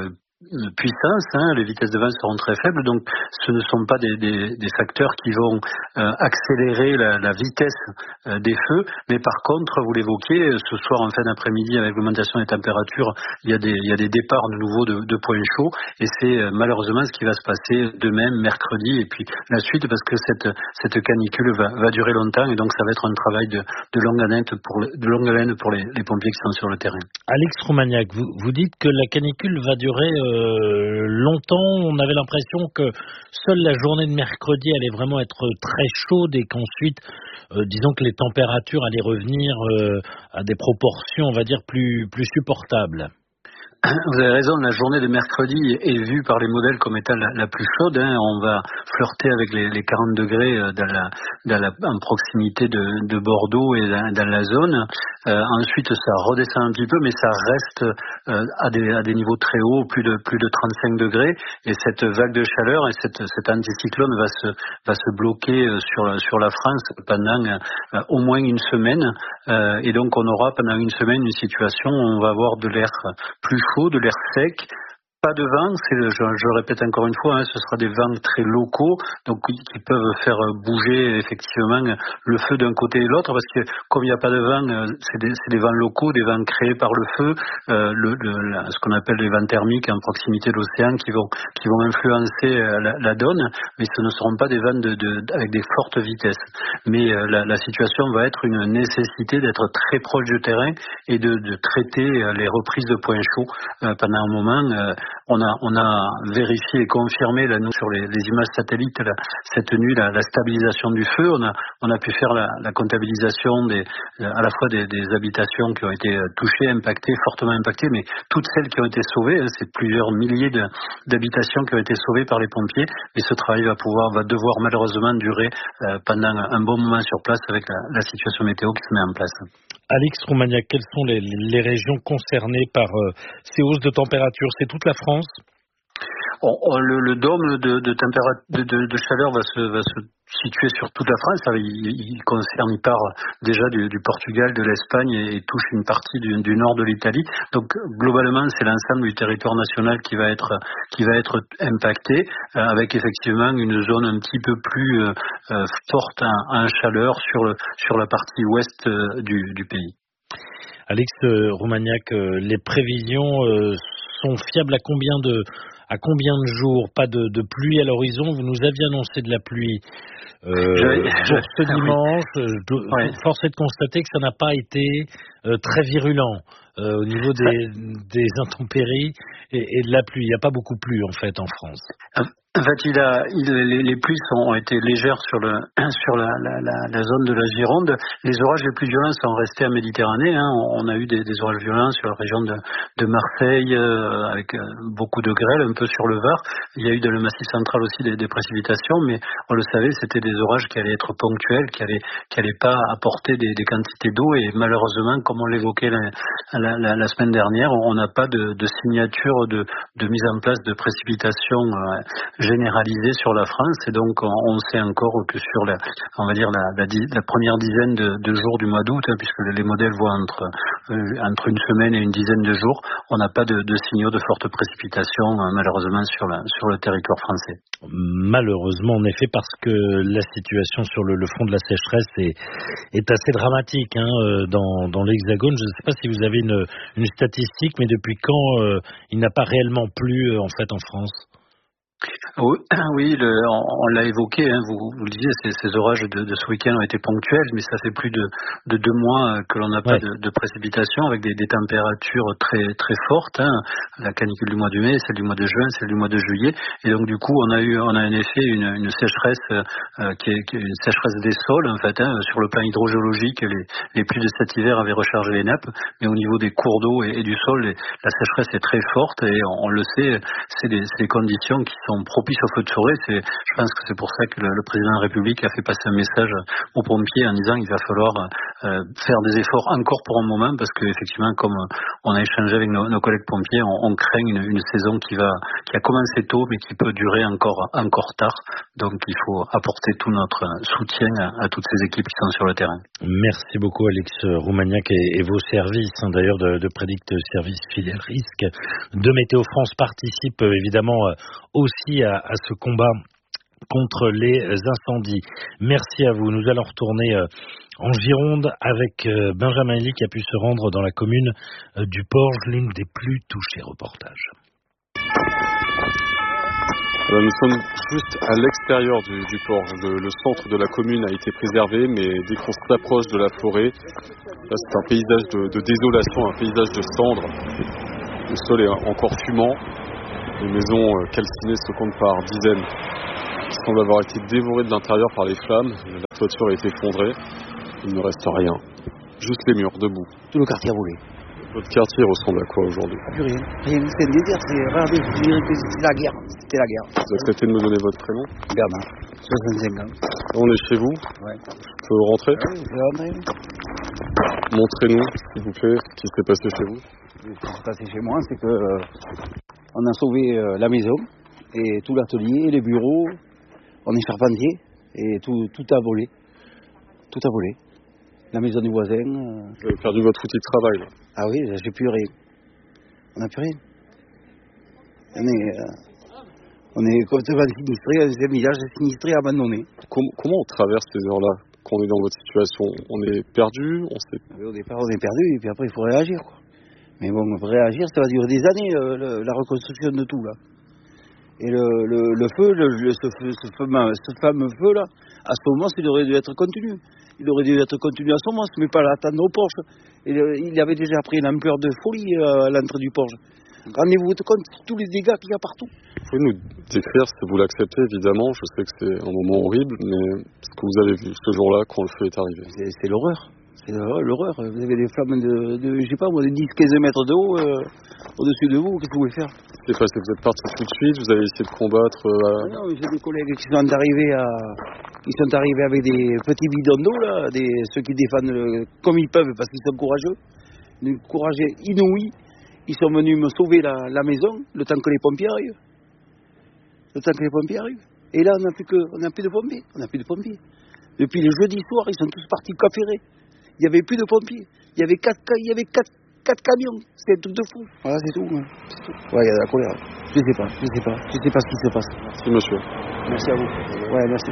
puissance, hein, les vitesses de vent seront très faibles, donc ce ne sont pas des, des, des facteurs qui vont euh, accélérer la, la vitesse euh, des feux, mais par contre, vous l'évoquiez, ce soir en fin d'après-midi, avec l'augmentation des températures, il y a des, il y a des départs de nouveau de, de points chauds, et c'est euh, malheureusement ce qui va se passer demain, mercredi, et puis la suite, parce que cette, cette canicule va, va durer longtemps, et donc ça va être un travail de, de longue haleine pour, de longue haleine pour les, les pompiers qui sont sur le terrain. Alex Roumaniac, vous, vous dites que la canicule va durer euh, longtemps. On avait l'impression que seule la journée de mercredi allait vraiment être très chaude et qu'ensuite, euh, disons que les températures allaient revenir euh, à des proportions, on va dire, plus, plus supportables. Vous avez raison, la journée de mercredi est vue par les modèles comme étant la, la plus chaude. Hein. On va flirter avec les, les quarante degrés dans la, dans la, en proximité de, de Bordeaux et dans, dans la zone. Euh, ensuite, ça redescend un petit peu, mais ça reste euh, à, des, à des niveaux très hauts, plus de, plus de trente-cinq degrés. Et cette vague de chaleur et cette, cet anticyclone va se, va se bloquer sur, sur la France pendant euh, au moins une semaine. Euh, et donc, on aura pendant une semaine une situation où on va avoir de l'air plus chaud, de l'air sec, pas de vent, c'est le, je, je le répète encore une fois, hein, ce sera des vents très locaux, donc qui peuvent faire bouger effectivement le feu d'un côté et de l'autre, parce que comme il n'y a pas de vent, c'est des, c'est des vents locaux, des vents créés par le feu, euh, le, le, la, ce qu'on appelle les vents thermiques en proximité de l'océan qui vont, qui vont influencer la, la donne, mais ce ne seront pas des vents de, de, avec des fortes vitesses. Mais euh, la, la situation va être une nécessité d'être très proche du terrain et de, de traiter les reprises de points chauds euh, pendant un moment. Euh, On a, on a vérifié et confirmé là, nous, sur les, les images satellites la, cette nuit la, la stabilisation du feu. On a, on a pu faire la, la comptabilisation des, à la fois des, des habitations qui ont été touchées, impactées, fortement impactées, mais toutes celles qui ont été sauvées. Hein, c'est plusieurs milliers de, d'habitations qui ont été sauvées par les pompiers. Et ce travail va pouvoir, va devoir malheureusement durer euh, pendant un bon moment sur place avec la, la situation météo qui se met en place. Alex Roumaniac, quelles sont les, les régions concernées par euh, ces hausses de température? C'est toute la France? on, on, le, le dôme de, de, de, de, de chaleur va se, va se situé sur toute la France. Alors, il, il concerne, il part déjà du, du Portugal, de l'Espagne et, et touche une partie du, du nord de l'Italie. Donc globalement, c'est l'ensemble du territoire national qui va être qui va être impacté, euh, avec effectivement une zone un petit peu plus euh, euh, forte en, en chaleur sur le sur la partie ouest euh, du, du pays. Alex euh, Roumaniac, euh, les prévisions euh, sont fiables à combien de à combien de jours? Pas de, de pluie à l'horizon. Vous nous aviez annoncé de la pluie euh, je, pour ce dimanche. Oui. Ouais. Force est de constater que ça n'a pas été euh, très virulent euh, au niveau des, des intempéries et, et de la pluie. Il n'y a pas beaucoup plu en fait en France. En fait, il a, il, les, les pluies sont, ont été légères sur, le, sur la, la, la, la zone de la Gironde. Les orages les plus violents sont restés en Méditerranée. Hein. On a eu des, des orages violents sur la région de, de Marseille, euh, avec euh, beaucoup de grêle, un peu sur le Var. Il y a eu dans le Massif central aussi des, des précipitations, mais on le savait, c'était des orages qui allaient être ponctuels, qui allaient, qui allaient pas apporter des, des quantités d'eau. Et malheureusement, comme on l'évoquait la, la, la, la semaine dernière, on n'a pas de, de signature de, de mise en place de précipitations euh, généralisé sur la France, et donc on, on sait encore que sur la, on va dire la, la, la première dizaine de, de jours du mois d'août, hein, puisque les modèles voient entre euh, entre une semaine et une dizaine de jours, on n'a pas de, de signaux de fortes précipitations euh, malheureusement sur la sur le territoire français. Malheureusement, en effet, parce que la situation sur le, le front de la sécheresse est est assez dramatique hein, dans dans l'Hexagone. Je ne sais pas si vous avez une une statistique, mais depuis quand euh, il n'a pas réellement plu en fait en France? Oui, oui le, on, on l'a évoqué, hein, vous, vous le disiez, ces, ces orages de, de ce week-end ont été ponctuels, mais ça fait plus de, de deux mois que l'on n'a pas ouais. de, de précipitations, avec des, des températures très très fortes, hein, la canicule du mois de mai, celle du mois de juin, celle du mois de juillet, et donc du coup on a eu, on a en effet une, une sécheresse euh, qui, est, qui est une sécheresse des sols en fait, hein, sur le plan hydrogéologique, les, les pluies de cet hiver avaient rechargé les nappes, mais au niveau des cours d'eau et, et du sol, les, la sécheresse est très forte, et on, on le sait, c'est des, c'est des conditions qui sont sont propices au feu de forêt. C'est, je pense que c'est pour ça que le, le président de la République a fait passer un message aux pompiers en disant qu'il va falloir euh, faire des efforts encore pour un moment, parce que effectivement, comme on a échangé avec nos, nos collègues pompiers, on, on craint une, une saison qui va, qui a commencé tôt, mais qui peut durer encore, encore tard. Donc, il faut apporter tout notre soutien à, à toutes ces équipes qui sont sur le terrain. Merci beaucoup, Alex Roumaniac, et, et vos services, hein, d'ailleurs, de, de Prédict Service Filière Risque de Météo France participent euh, évidemment euh, aussi à, à ce combat contre les incendies. Merci à vous. Nous allons retourner euh, en Gironde avec euh, Benjamin Elie qui a pu se rendre dans la commune euh, du Porge, l'une des plus touchées. Reportage. Alors nous sommes juste à l'extérieur du, du Porge. Le, le centre de la commune a été préservé, mais dès qu'on s'approche de la forêt, là c'est un paysage de, de désolation, un paysage de cendres. Le sol est encore fumant. Les maisons calcinées se comptent par dizaines, qui semblent avoir été dévorées de l'intérieur par les flammes. La toiture est effondrée. Il ne reste rien. Juste les murs, debout. Tout le quartier a volé. Votre quartier ressemble à quoi aujourd'hui? Plus rien. Rien. C'est une désert. C'est, regardez, je dirais que c'était la guerre. C'était la guerre. Vous acceptez de me donner votre prénom? Bernard. soixante-cinq ans. On est chez vous? Ouais. Je peux rentrer? Oui, je peux rentrer. Montrez-nous, s'il vous plaît, ce qui s'est passé chez vous. Ce qui s'est passé chez moi, c'est que euh, on a sauvé euh, la maison et tout l'atelier, les bureaux. On est charpentier et tout, tout a volé. Tout a volé. La maison du voisin. Euh... Vous avez perdu votre outil de travail, là. Ah oui, j'ai plus rien. On n'a plus rien. On est, euh, on est complètement sinistré, c'est un village sinistré, abandonné. Com- comment on traverse ces heures-là, quand on est dans votre situation? On est perdu, on sait... Au départ, on est perdu, et puis après, il faut réagir, quoi. Mais bon, réagir, ça va durer des années, le, le, la reconstruction de tout, là. Et le, le, le feu, le, le, ce, feu ce, fameux, ce fameux feu, là, à ce moment, il aurait dû être continu. Il aurait dû être continu à ce moment, mais pas l'attendre au Porge. Et, il avait déjà pris une ampleur de folie euh, à l'entrée du Porge. Rendez-vous compte de tous les dégâts qu'il y a partout. Vous pouvez nous décrire, si vous l'acceptez, évidemment, je sais que c'est un moment horrible, mais ce que vous avez vu ce jour-là quand le feu est arrivé? C'est, c'est l'horreur. C'est l'horreur. Vous avez des flammes de, de je sais pas, de dix à quinze mètres de haut euh, au-dessus de vous. Qu'est-ce que vous pouvez faire? C'est passé, vous êtes parti tout de suite, vous avez essayé de combattre euh, à... Non, j'ai des collègues qui sont arrivés à, ils sont arrivés avec des petits bidons d'eau, là, des, ceux qui défendent le, comme ils peuvent parce qu'ils sont courageux, une courage inouï. Ils sont venus me sauver la, la maison, le temps que les pompiers arrivent. Le temps que les pompiers arrivent. Et là, on n'a plus que, on n'a plus de pompiers. On n'a plus de pompiers. Depuis le jeudi soir, ils sont tous partis capérer. Il n'y avait plus de pompiers. Il y avait quatre, il y avait quatre, quatre camions. C'était un truc de fou. Voilà, c'est tout. Ouais, c'est tout. Ouais, il y a de la colère. Je sais pas, je sais pas. Je sais pas ce qui se passe. Merci, monsieur. Merci à vous. Ouais, merci.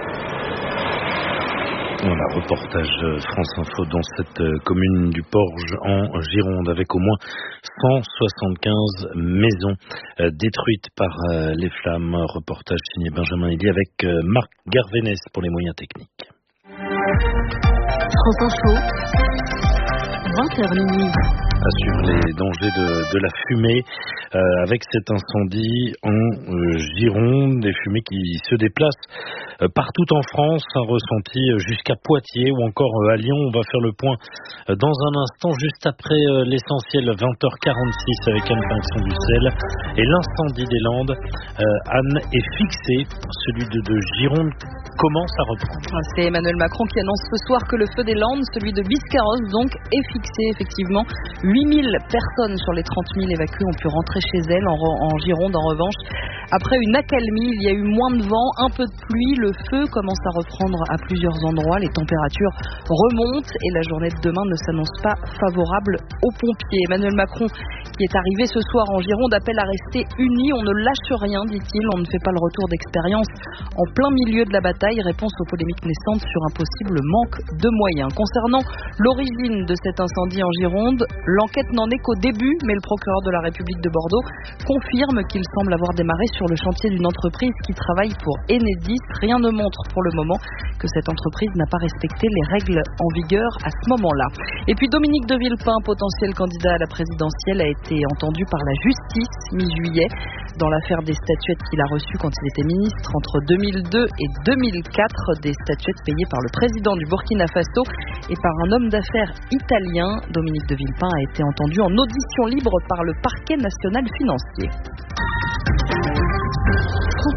Voilà, reportage France Info dans cette commune du Porge en Gironde avec au moins cent soixante-quinze maisons euh, détruites par euh, les flammes. Reportage signé Benjamin Elie avec euh, Marc Garvénès pour les moyens techniques. France Info, vingt heures minuit. À suivre les dangers de, de la fumée euh, avec cet incendie en euh, Gironde, des fumées qui se déplacent euh, partout en France, un ressenti jusqu'à Poitiers ou encore euh, à Lyon. On va faire le point euh, dans un instant, juste après euh, l'essentiel, vingt heures quarante-six avec Anne Pinxon-Dussel et l'incendie des Landes. Euh, Anne est fixé, celui de, de Gironde commence à reprendre. C'est Emmanuel Macron qui annonce ce soir que le feu des Landes, celui de Biscarrosse donc, est fixé effectivement. huit mille personnes sur les trente mille évacuées ont pu rentrer chez elles en, en Gironde. En revanche, après une accalmie, il y a eu moins de vent, un peu de pluie. Le feu commence à reprendre à plusieurs endroits. Les températures remontent et la journée de demain ne s'annonce pas favorable aux pompiers. Emmanuel Macron, qui est arrivé ce soir en Gironde, appelle à rester unis. On ne lâche rien, dit-il. On ne fait pas le retour d'expérience en plein milieu de la bataille. Réponse aux polémiques naissantes sur un possible manque de moyens. Concernant l'origine de cet incendie en Gironde, l'enquête n'en est qu'au début, mais le procureur de la République de Bordeaux confirme qu'il semble avoir démarré sur le chantier d'une entreprise qui travaille pour Enedis. Rien ne montre pour le moment que cette entreprise n'a pas respecté les règles en vigueur à ce moment-là. Et puis Dominique de Villepin, potentiel candidat à la présidentielle, a été entendu par la justice mi-juillet dans l'affaire des statuettes qu'il a reçues quand il était ministre entre deux mille deux et deux mille quatre, des statuettes payées par le président du Burkina Faso et par un homme d'affaires italien. Dominique de Villepin a été entendu en audition libre par le parquet national financier.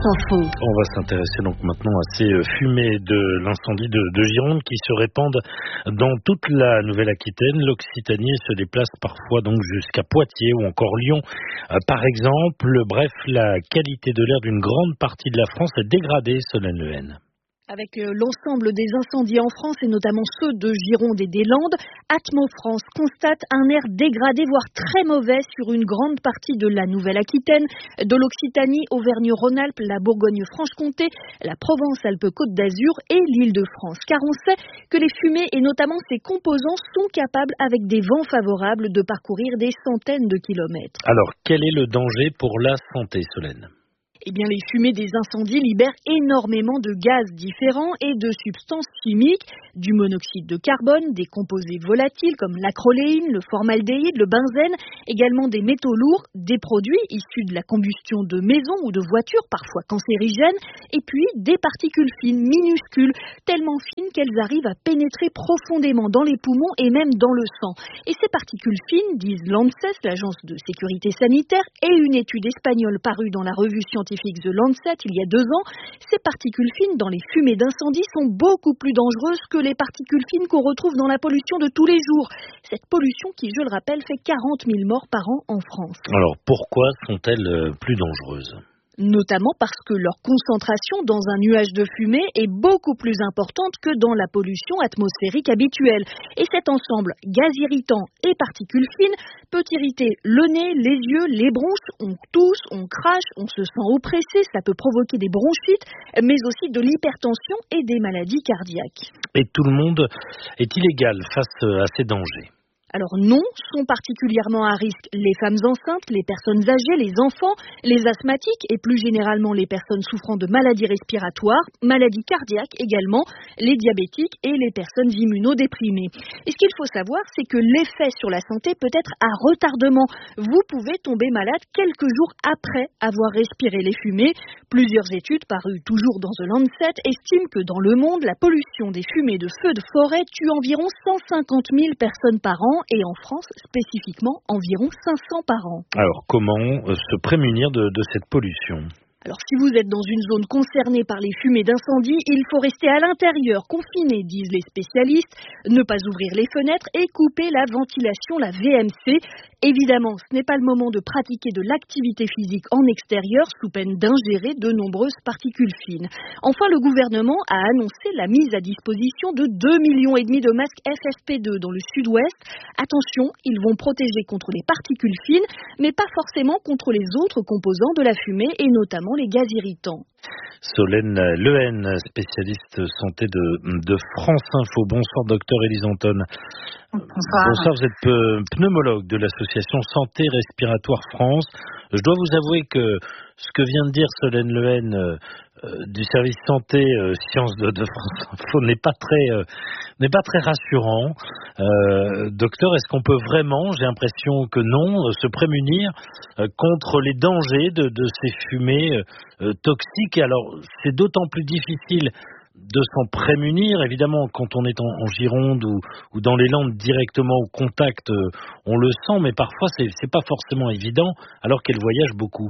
Info. On va s'intéresser donc maintenant à ces fumées de l'incendie de, de Gironde qui se répandent dans toute la Nouvelle-Aquitaine. L'Occitanie se déplace parfois donc jusqu'à Poitiers ou encore Lyon, euh, par exemple. Bref, la qualité de l'air d'une grande partie de la France est dégradée, Solène Lehen. Avec l'ensemble des incendies en France et notamment ceux de Gironde et des Landes, Atmo France constate un air dégradé, voire très mauvais sur une grande partie de la Nouvelle-Aquitaine, de l'Occitanie, Auvergne-Rhône-Alpes, la Bourgogne-Franche-Comté, la Provence-Alpes-Côte d'Azur et l'Île-de-France. Car on sait que les fumées et notamment ses composants sont capables, avec des vents favorables, de parcourir des centaines de kilomètres. Alors, quel est le danger pour la santé, Solène ? Eh bien, les fumées des incendies libèrent énormément de gaz différents et de substances chimiques, du monoxyde de carbone, des composés volatiles comme l'acroléine, le formaldéhyde, le benzène, également des métaux lourds, des produits issus de la combustion de maisons ou de voitures, parfois cancérigènes, et puis des particules fines, minuscules, tellement fines qu'elles arrivent à pénétrer profondément dans les poumons et même dans le sang. Et ces particules fines, disent l'ANSES, l'agence de sécurité sanitaire, et une étude espagnole parue dans la revue scientifique The Lancet il y a deux ans, ces particules fines dans les fumées d'incendie sont beaucoup plus dangereuses que les particules fines qu'on retrouve dans la pollution de tous les jours. Cette pollution qui, je le rappelle, fait quarante mille morts par an en France. Alors pourquoi sont-elles plus dangereuses ? Notamment parce que leur concentration dans un nuage de fumée est beaucoup plus importante que dans la pollution atmosphérique habituelle. Et cet ensemble, gaz irritant et particules fines, peut irriter le nez, les yeux, les bronches, on tousse, on crache, on se sent oppressé, ça peut provoquer des bronchites, mais aussi de l'hypertension et des maladies cardiaques. Et tout le monde est illégal face à ces dangers ? Alors non, sont particulièrement à risque les femmes enceintes, les personnes âgées, les enfants, les asthmatiques et plus généralement les personnes souffrant de maladies respiratoires, maladies cardiaques également, les diabétiques et les personnes immunodéprimées. Et ce qu'il faut savoir, c'est que l'effet sur la santé peut être à retardement. Vous pouvez tomber malade quelques jours après avoir respiré les fumées. Plusieurs études parues toujours dans The Lancet estiment que dans le monde, la pollution des fumées de feux de forêt tue environ cent cinquante mille personnes par an, et en France, spécifiquement, environ cinq cents par an. Alors, comment euh, se prémunir de, de cette pollution ? Alors, si vous êtes dans une zone concernée par les fumées d'incendie, il faut rester à l'intérieur, confiné, disent les spécialistes, ne pas ouvrir les fenêtres et couper la ventilation, la V M C. Évidemment, ce n'est pas le moment de pratiquer de l'activité physique en extérieur sous peine d'ingérer de nombreuses particules fines. Enfin, le gouvernement a annoncé la mise à disposition de deux millions et demi de masques F F P deux dans le sud-ouest. Attention, ils vont protéger contre les particules fines, mais pas forcément contre les autres composants de la fumée et notamment les gaz irritants. Solène Lehen, spécialiste santé de, de France Info. Bonsoir, docteur Élise Anton. Bonsoir. Bonsoir, vous êtes pneumologue de l'association Santé Respiratoire France. Je dois vous avouer que ce que vient de dire Solène Lehen euh, euh, du service santé euh, sciences de, de France Info n'est pas très euh, n'est pas très rassurant. Euh, docteur, est-ce qu'on peut vraiment, j'ai l'impression que non, euh, se prémunir euh, contre les dangers de, de ces fumées euh, toxiques? Alors, c'est d'autant plus difficile de s'en prémunir, évidemment, quand on est en, en Gironde ou, ou dans les Landes directement au contact, euh, on le sent, mais parfois c'est, c'est pas forcément évident, alors qu'elle voyage beaucoup.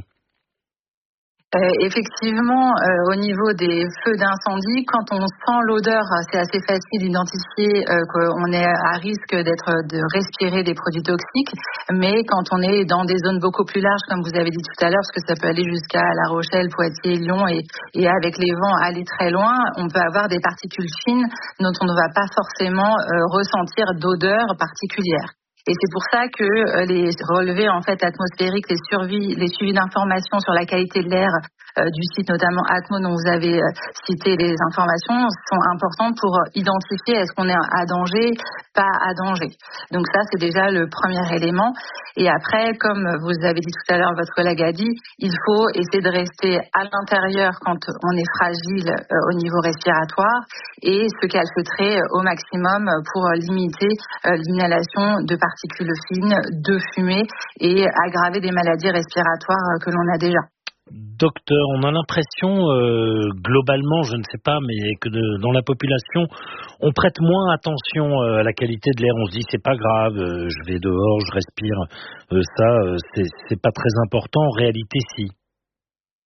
Euh, effectivement, euh, au niveau des feux d'incendie, quand on sent l'odeur, c'est assez facile d'identifier euh, qu'on est à risque d'être de respirer des produits toxiques. Mais quand on est dans des zones beaucoup plus larges, comme vous avez dit tout à l'heure, parce que ça peut aller jusqu'à La Rochelle, Poitiers, Lyon, et, et avec les vents aller très loin, on peut avoir des particules fines dont on ne va pas forcément euh, ressentir d'odeur particulière. Et c'est pour ça que les relevés en fait atmosphériques, les suivis, les suivis d'informations sur la qualité de l'air euh, du site, notamment Atmo, dont vous avez euh, cité les informations, sont importantes pour identifier est-ce qu'on est à danger, pas à danger. Donc ça, c'est déjà le premier élément. Et après, comme vous avez dit tout à l'heure, votre collègue a dit, il faut essayer de rester à l'intérieur quand on est fragile euh, au niveau respiratoire et se calfeutrer au maximum pour limiter euh, l'inhalation de particules fines, de fumée et aggraver des maladies respiratoires que l'on a déjà. Docteur, on a l'impression, euh, globalement, je ne sais pas, mais que de, dans la population, on prête moins attention euh, à la qualité de l'air. On se dit, c'est pas grave, euh, je vais dehors, je respire, euh, ça, euh, c'est, c'est pas très important. En réalité, si.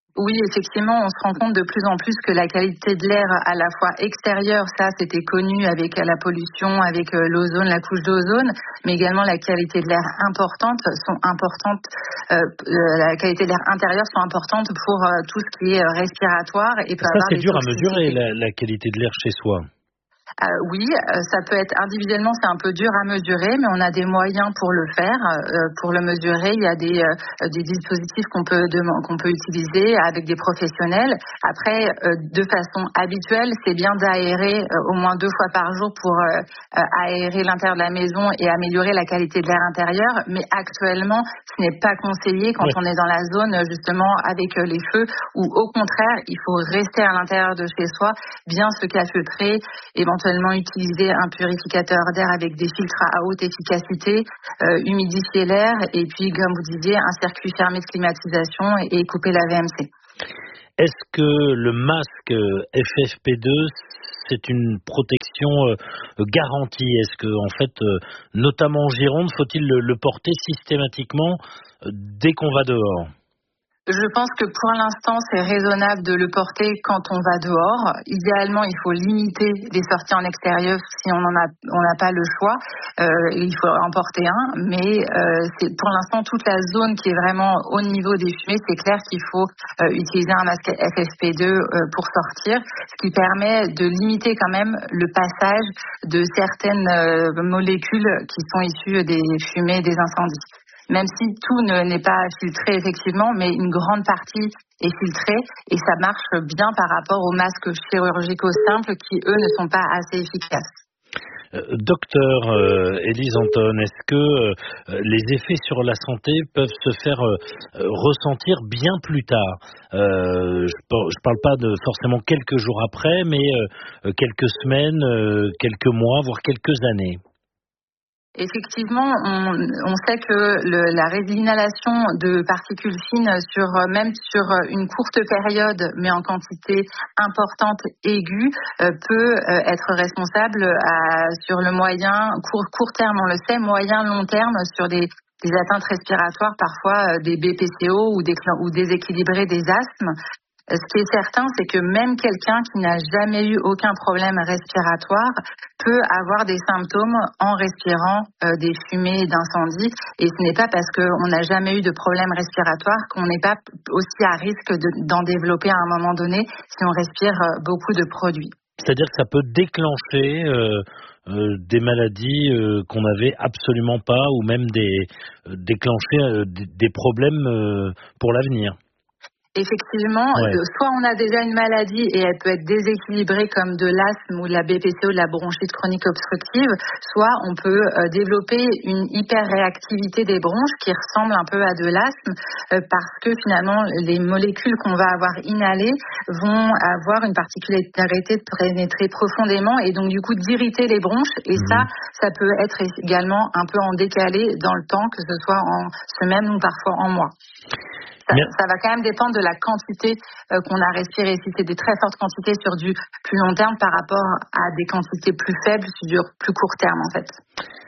Oui, effectivement, on se rend compte de plus en plus que la qualité de l'air à la fois extérieure, ça c'était connu avec la pollution, avec l'ozone, la couche d'ozone, mais également la qualité de l'air importante sont importantes, euh, la qualité de l'air intérieure sont importantes pour euh, tout ce qui est respiratoire et peut ça avoir c'est des dur à mesurer la, la qualité de l'air chez soi. Euh, oui, euh, ça peut être individuellement, c'est un peu dur à mesurer, mais on a des moyens pour le faire. Euh, pour le mesurer, il y a des, euh, des dispositifs qu'on peut qu'on peut utiliser avec des professionnels. Après, euh, de façon habituelle, c'est bien d'aérer euh, au moins deux fois par jour pour euh, aérer l'intérieur de la maison et améliorer la qualité de l'air intérieur. Mais actuellement, ce n'est pas conseillé quand ouais. on est dans la zone justement avec euh, les feux, où au contraire, il faut rester à l'intérieur de chez soi, bien se calfeutrer, éventuellement utiliser un purificateur d'air avec des filtres à haute efficacité, euh, humidifier l'air et puis, comme vous disiez, un circuit fermé de climatisation et, et couper la V M C. Est-ce que le masque F F P deux, c'est une protection euh, garantie? Est-ce que, en fait, euh, notamment en Gironde, faut-il le, le porter systématiquement euh, dès qu'on va dehors? Je pense que pour l'instant, c'est raisonnable de le porter quand on va dehors. Idéalement, il faut limiter les sorties en extérieur si on en a, on n'a pas le choix. Euh, il faut en porter un, mais euh, c'est pour l'instant toute la zone qui est vraiment au niveau des fumées. C'est clair qu'il faut euh, utiliser un masque F F P deux euh, pour sortir, ce qui permet de limiter quand même le passage de certaines euh, molécules qui sont issues des fumées des incendies. Même si tout ne, n'est pas filtré effectivement, mais une grande partie est filtrée et ça marche bien par rapport aux masques chirurgicaux simples qui, eux, ne sont pas assez efficaces. Euh, docteur euh, Élise Anton, est-ce que euh, les effets sur la santé peuvent se faire euh, ressentir bien plus tard? euh, Je ne parle pas de forcément quelques jours après, mais euh, quelques semaines, euh, quelques mois, voire quelques années. Effectivement, on, on sait que le, la réinhalation de particules fines, sur, même sur une courte période, mais en quantité importante, aiguë, euh, peut euh, être responsable à, sur le moyen, court, court terme, on le sait, moyen, long terme, sur des, des atteintes respiratoires, parfois euh, des B P C O ou, des, ou déséquilibrés des asthmes. Ce qui est certain, c'est que même quelqu'un qui n'a jamais eu aucun problème respiratoire peut avoir des symptômes en respirant euh, des fumées d'incendie. Et ce n'est pas parce qu'on n'a jamais eu de problème respiratoire qu'on n'est pas aussi à risque de, d'en développer à un moment donné si on respire euh, beaucoup de produits. C'est-à-dire que ça peut déclencher euh, euh, des maladies euh, qu'on n'avait absolument pas, ou même des, euh, déclencher euh, des, des problèmes euh, pour l'avenir. Effectivement, ouais. de, soit on a déjà une maladie et elle peut être déséquilibrée comme de l'asthme ou de la B P C O, de la bronchite chronique obstructive, soit on peut euh, développer une hyperréactivité des bronches qui ressemble un peu à de l'asthme euh, parce que finalement les molécules qu'on va avoir inhalées vont avoir une particularité de pénétrer profondément et donc du coup d'irriter les bronches et mmh. ça, ça peut être également un peu en décalé dans le temps, que ce soit en semaines ou parfois en mois. Ça, ça va quand même dépendre de la quantité euh, qu'on a respirée. Si c'est des très fortes quantités sur du plus long terme par rapport à des quantités plus faibles sur du plus court terme en fait.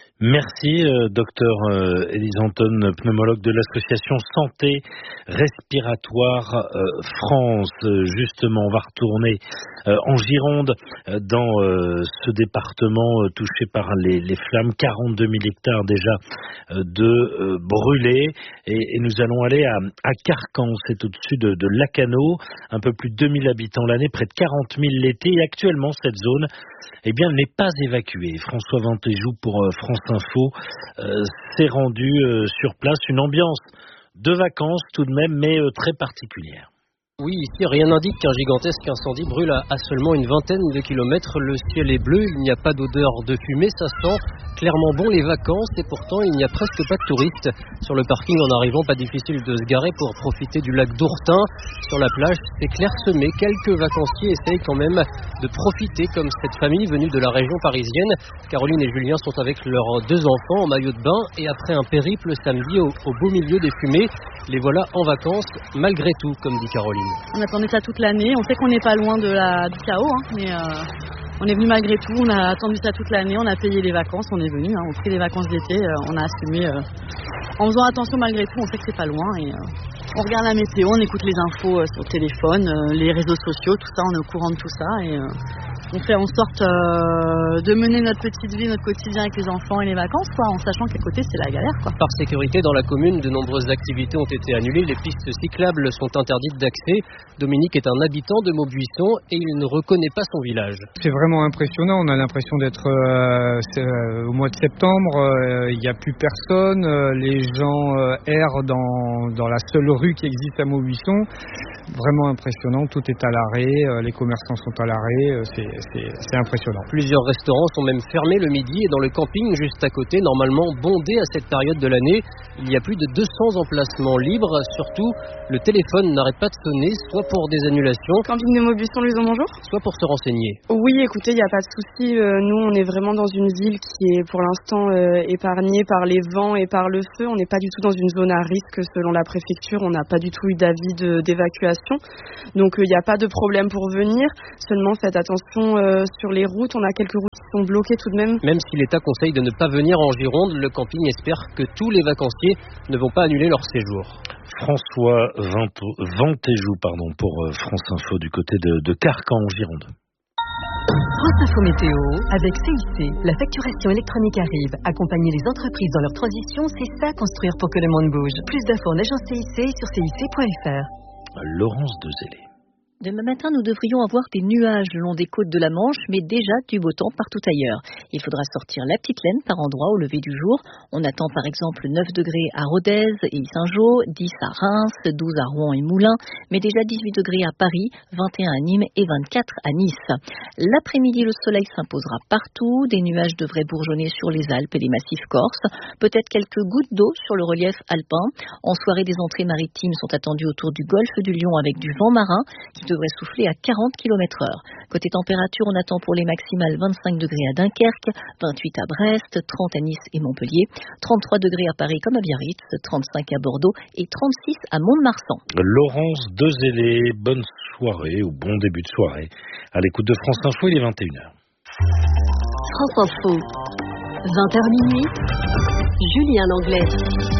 Merci, euh, docteur euh, Élise Anton, pneumologue de l'association Santé Respiratoire euh, France. Justement, on va retourner euh, en Gironde, euh, dans euh, ce département euh, touché par les, les flammes. quarante-deux mille hectares déjà euh, de euh, brûlés. Et, et nous allons aller à, à Carcan, c'est au-dessus de, de Lacanau. Un peu plus de deux mille habitants l'année, près de quarante mille l'été. Et actuellement, cette zone eh bien, n'est pas évacuée. François Ventéjou pour euh, France Info euh, s'est rendu euh, sur place. Une ambiance de vacances tout de même, mais euh, très particulière. Oui, ici, rien n'indique qu'un gigantesque incendie brûle à, à seulement une vingtaine de kilomètres. Le ciel est bleu, il n'y a pas d'odeur de fumée, ça sent clairement bon les vacances et pourtant il n'y a presque pas de touristes. Sur le parking en arrivant, pas difficile de se garer pour profiter du lac d'Ourtin. Sur la plage, c'est clairsemé. Quelques vacanciers essayent quand même de profiter comme cette famille venue de la région parisienne. Caroline et Julien sont avec leurs deux enfants en maillot de bain et après un périple samedi au, au beau milieu des fumées, les voilà en vacances malgré tout, comme dit Caroline. On attendait ça toute l'année. On sait qu'on n'est pas loin de la, du chaos, hein, mais euh, on est venu malgré tout. On a attendu ça toute l'année. On a payé les vacances. On est venu. Hein, on a pris les vacances d'été. Euh, on a assumé euh, en faisant attention malgré tout, on sait que c'est pas loin et euh, on regarde la météo, on écoute les infos euh, sur le téléphone, euh, les réseaux sociaux, tout ça, on est au courant de tout ça et euh, on fait en sorte euh, de mener notre petite vie, notre quotidien avec les enfants et les vacances, quoi, en sachant qu'à côté c'est la galère, quoi. Par sécurité, dans la commune, de nombreuses activités ont été annulées. Les pistes cyclables sont interdites d'accès. Dominique est un habitant de Maubuisson et il ne reconnaît pas son village. C'est vraiment impressionnant. On a l'impression d'être euh, euh, au mois de septembre. Il euh, n'y a plus personne. Euh, les gens euh, errent dans, dans la seule rue qui existe à Maubuisson. Vraiment impressionnant. Tout est à l'arrêt. Euh, les commerçants sont à l'arrêt. Euh, c'est, c'est, c'est impressionnant. Plusieurs restaurants sont même fermés le midi et dans le camping juste à côté, normalement bondé à cette période de l'année, il y a plus de deux cents emplacements libres. Surtout, le téléphone n'arrête pas de sonner, soit pour des annulations, Camping de Maubuisson, Louison, bonjour. soit pour se renseigner. Oui, écoutez, il n'y a pas de souci. Euh, nous, on est vraiment dans une ville qui est pour l'instant euh, épargnée par les vents et par le feu. On n'est pas du tout dans une zone à risque selon la préfecture. On n'a pas du tout eu d'avis de, d'évacuation. Donc, il euh, n'y a pas de problème pour venir. Seulement, faites attention euh, sur les routes. On a quelques routes qui sont bloquées tout de même. Même si l'État conseille de ne pas venir en Gironde, le camping espère que tous les vacanciers ne vont pas annuler leur séjour. François Ventéjou, pardon, pour France Info du côté de, de Carcan en Gironde. France Info Météo avec C I C. La facturation électronique arrive. Accompagner les entreprises dans leur transition, c'est ça construire pour que le monde bouge. Plus d'infos en agence C I C sur C I C point F R. Laurence Dezellé. Demain matin, nous devrions avoir des nuages le long des côtes de la Manche, mais déjà du beau temps partout ailleurs. Il faudra sortir la petite laine par endroits au lever du jour. On attend par exemple neuf degrés à Rodez et Saint-Jean, dix à Reims, douze à Rouen et Moulins, mais déjà dix-huit degrés à Paris, vingt et un à Nîmes et vingt-quatre à Nice. L'après-midi, le soleil s'imposera partout. Des nuages devraient bourgeonner sur les Alpes et les massifs corses. Peut-être quelques gouttes d'eau sur le relief alpin. En soirée, des entrées maritimes sont attendues autour du golfe du Lion avec du vent marin qui devrait souffler à quarante kilomètres heure. Côté température, on attend pour les maximales vingt-cinq degrés à Dunkerque, vingt-huit à Brest, trente à Nice et Montpellier, trente-trois degrés à Paris comme à Biarritz, trente-cinq à Bordeaux et trente-six à Mont-de-Marsan. Laurence Dezellé, bonne soirée ou bon début de soirée. À l'écoute de France Info, il est vingt et une heures. France Info, vingt heures minuit, Julien Langlais.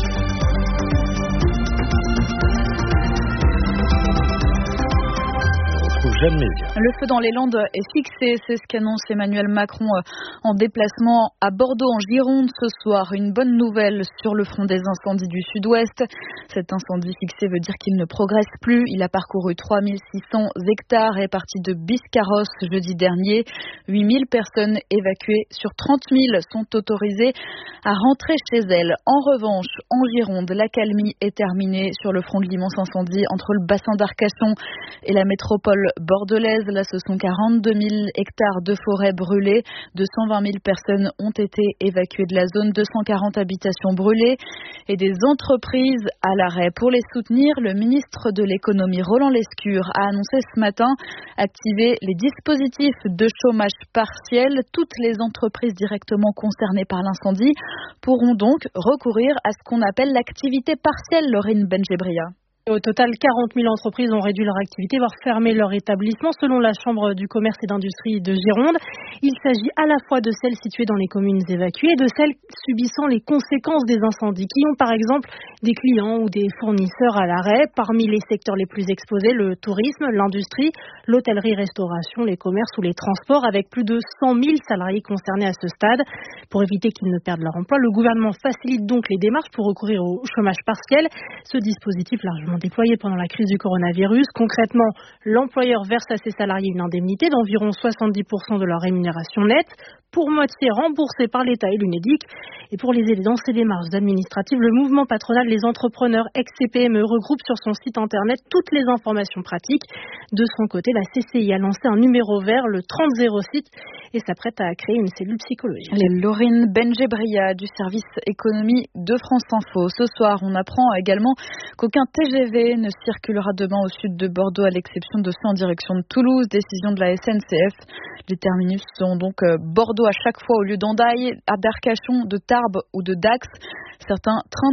Le feu dans les Landes est fixé, c'est ce qu'annonce Emmanuel Macron en déplacement à Bordeaux en Gironde ce soir. Une bonne nouvelle sur le front des incendies du sud-ouest. Cet incendie fixé veut dire qu'il ne progresse plus. Il a parcouru trois mille six cents hectares et est parti de Biscarrosse jeudi dernier. huit mille personnes évacuées sur trente mille sont autorisées à rentrer chez elles. En revanche, en Gironde, l'accalmie est terminée sur le front de l'immense incendie entre le bassin d'Arcachon et la métropole bordelaise. Là, ce sont quarante-deux mille hectares de forêt brûlés. deux cent vingt mille personnes ont été évacuées de la zone, deux cent quarante habitations brûlées et des entreprises à l'arrêt. Pour les soutenir, le ministre de l'économie, Roland Lescure, a annoncé ce matin activer les dispositifs de chômage partiel. Toutes les entreprises directement concernées par l'incendie pourront donc recourir à ce qu'on appelle l'activité partielle, Laurine Benjebria. Au total, quarante mille entreprises ont réduit leur activité, voire fermé leur établissement, selon la Chambre du commerce et d'industrie de Gironde. Il s'agit à la fois de celles situées dans les communes évacuées et de celles subissant les conséquences des incendies, qui ont par exemple des clients ou des fournisseurs à l'arrêt. Parmi les secteurs les plus exposés, le tourisme, l'industrie, l'hôtellerie-restauration, les commerces ou les transports, avec plus de cent mille salariés concernés à ce stade. Pour éviter qu'ils ne perdent leur emploi, le gouvernement facilite donc les démarches pour recourir au chômage partiel. Ce dispositif largement déployé pendant la crise du coronavirus. Concrètement, l'employeur verse à ses salariés une indemnité d'environ soixante-dix pour cent de leur rémunération nette, pour moitié remboursée par l'État et l'UNEDIC. Et pour les aider dans ces démarches administratives, le mouvement patronal Les Entrepreneurs ex-C P M E regroupe sur son site internet toutes les informations pratiques. De son côté, la C C I a lancé un numéro vert, le trente zéro six, et s'apprête à créer une cellule psychologique. Les Laurine Benjebria du service économie de France Info. Ce soir, on apprend également qu'aucun T G V ne circulera demain au sud de Bordeaux à l'exception de ceux en direction de Toulouse. Décision de la S N C F. Les terminus seront donc Bordeaux à chaque fois au lieu d'Andaille, à d'Arcachon, de Tarbes ou de Dax. Certains trains de nuit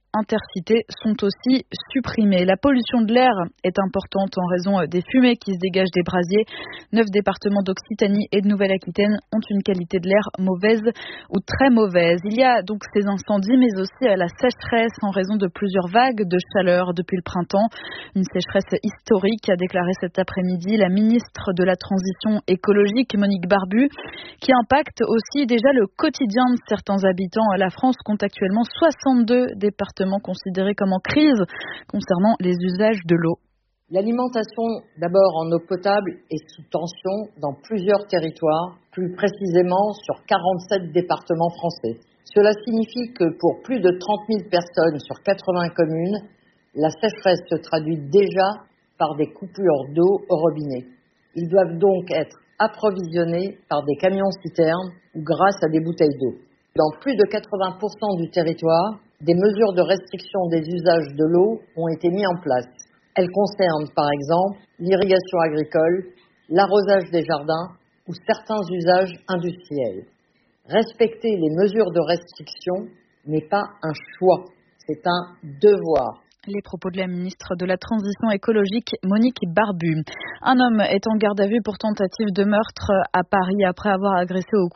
intercités sont aussi supprimés. La pollution de l'air est importante en raison des fumées qui se dégagent des brasiers. Neuf départements d'Occitanie et de Nouvelle-Aquitaine ont une qualité de l'air mauvaise ou très mauvaise. Il y a donc ces incendies, mais aussi la sécheresse en raison de plusieurs vagues de chaleur depuis le printemps. Une sécheresse historique, a déclaré cet après-midi la ministre de la Transition écologique, Monique Barbu, qui impacte aussi déjà le quotidien de certains habitants. La France compte actuellement soixante-deux départements considérés comme en crise concernant les usages de l'eau. L'alimentation, d'abord en eau potable, est sous tension dans plusieurs territoires, plus précisément sur quarante-sept départements français. Cela signifie que pour plus de trente mille personnes sur quatre-vingts communes, la sécheresse se traduit déjà par des coupures d'eau au robinet. Ils doivent donc être approvisionnés par des camions-citernes ou grâce à des bouteilles d'eau. Dans plus de quatre-vingts pour cent du territoire, des mesures de restriction des usages de l'eau ont été mises en place. Elles concernent par exemple l'irrigation agricole, l'arrosage des jardins ou certains usages industriels. Respecter les mesures de restriction n'est pas un choix, c'est un devoir. Les propos de la ministre de la Transition écologique, Monique Barbu. Un homme est en garde à vue pour tentative de meurtre à Paris après avoir agressé au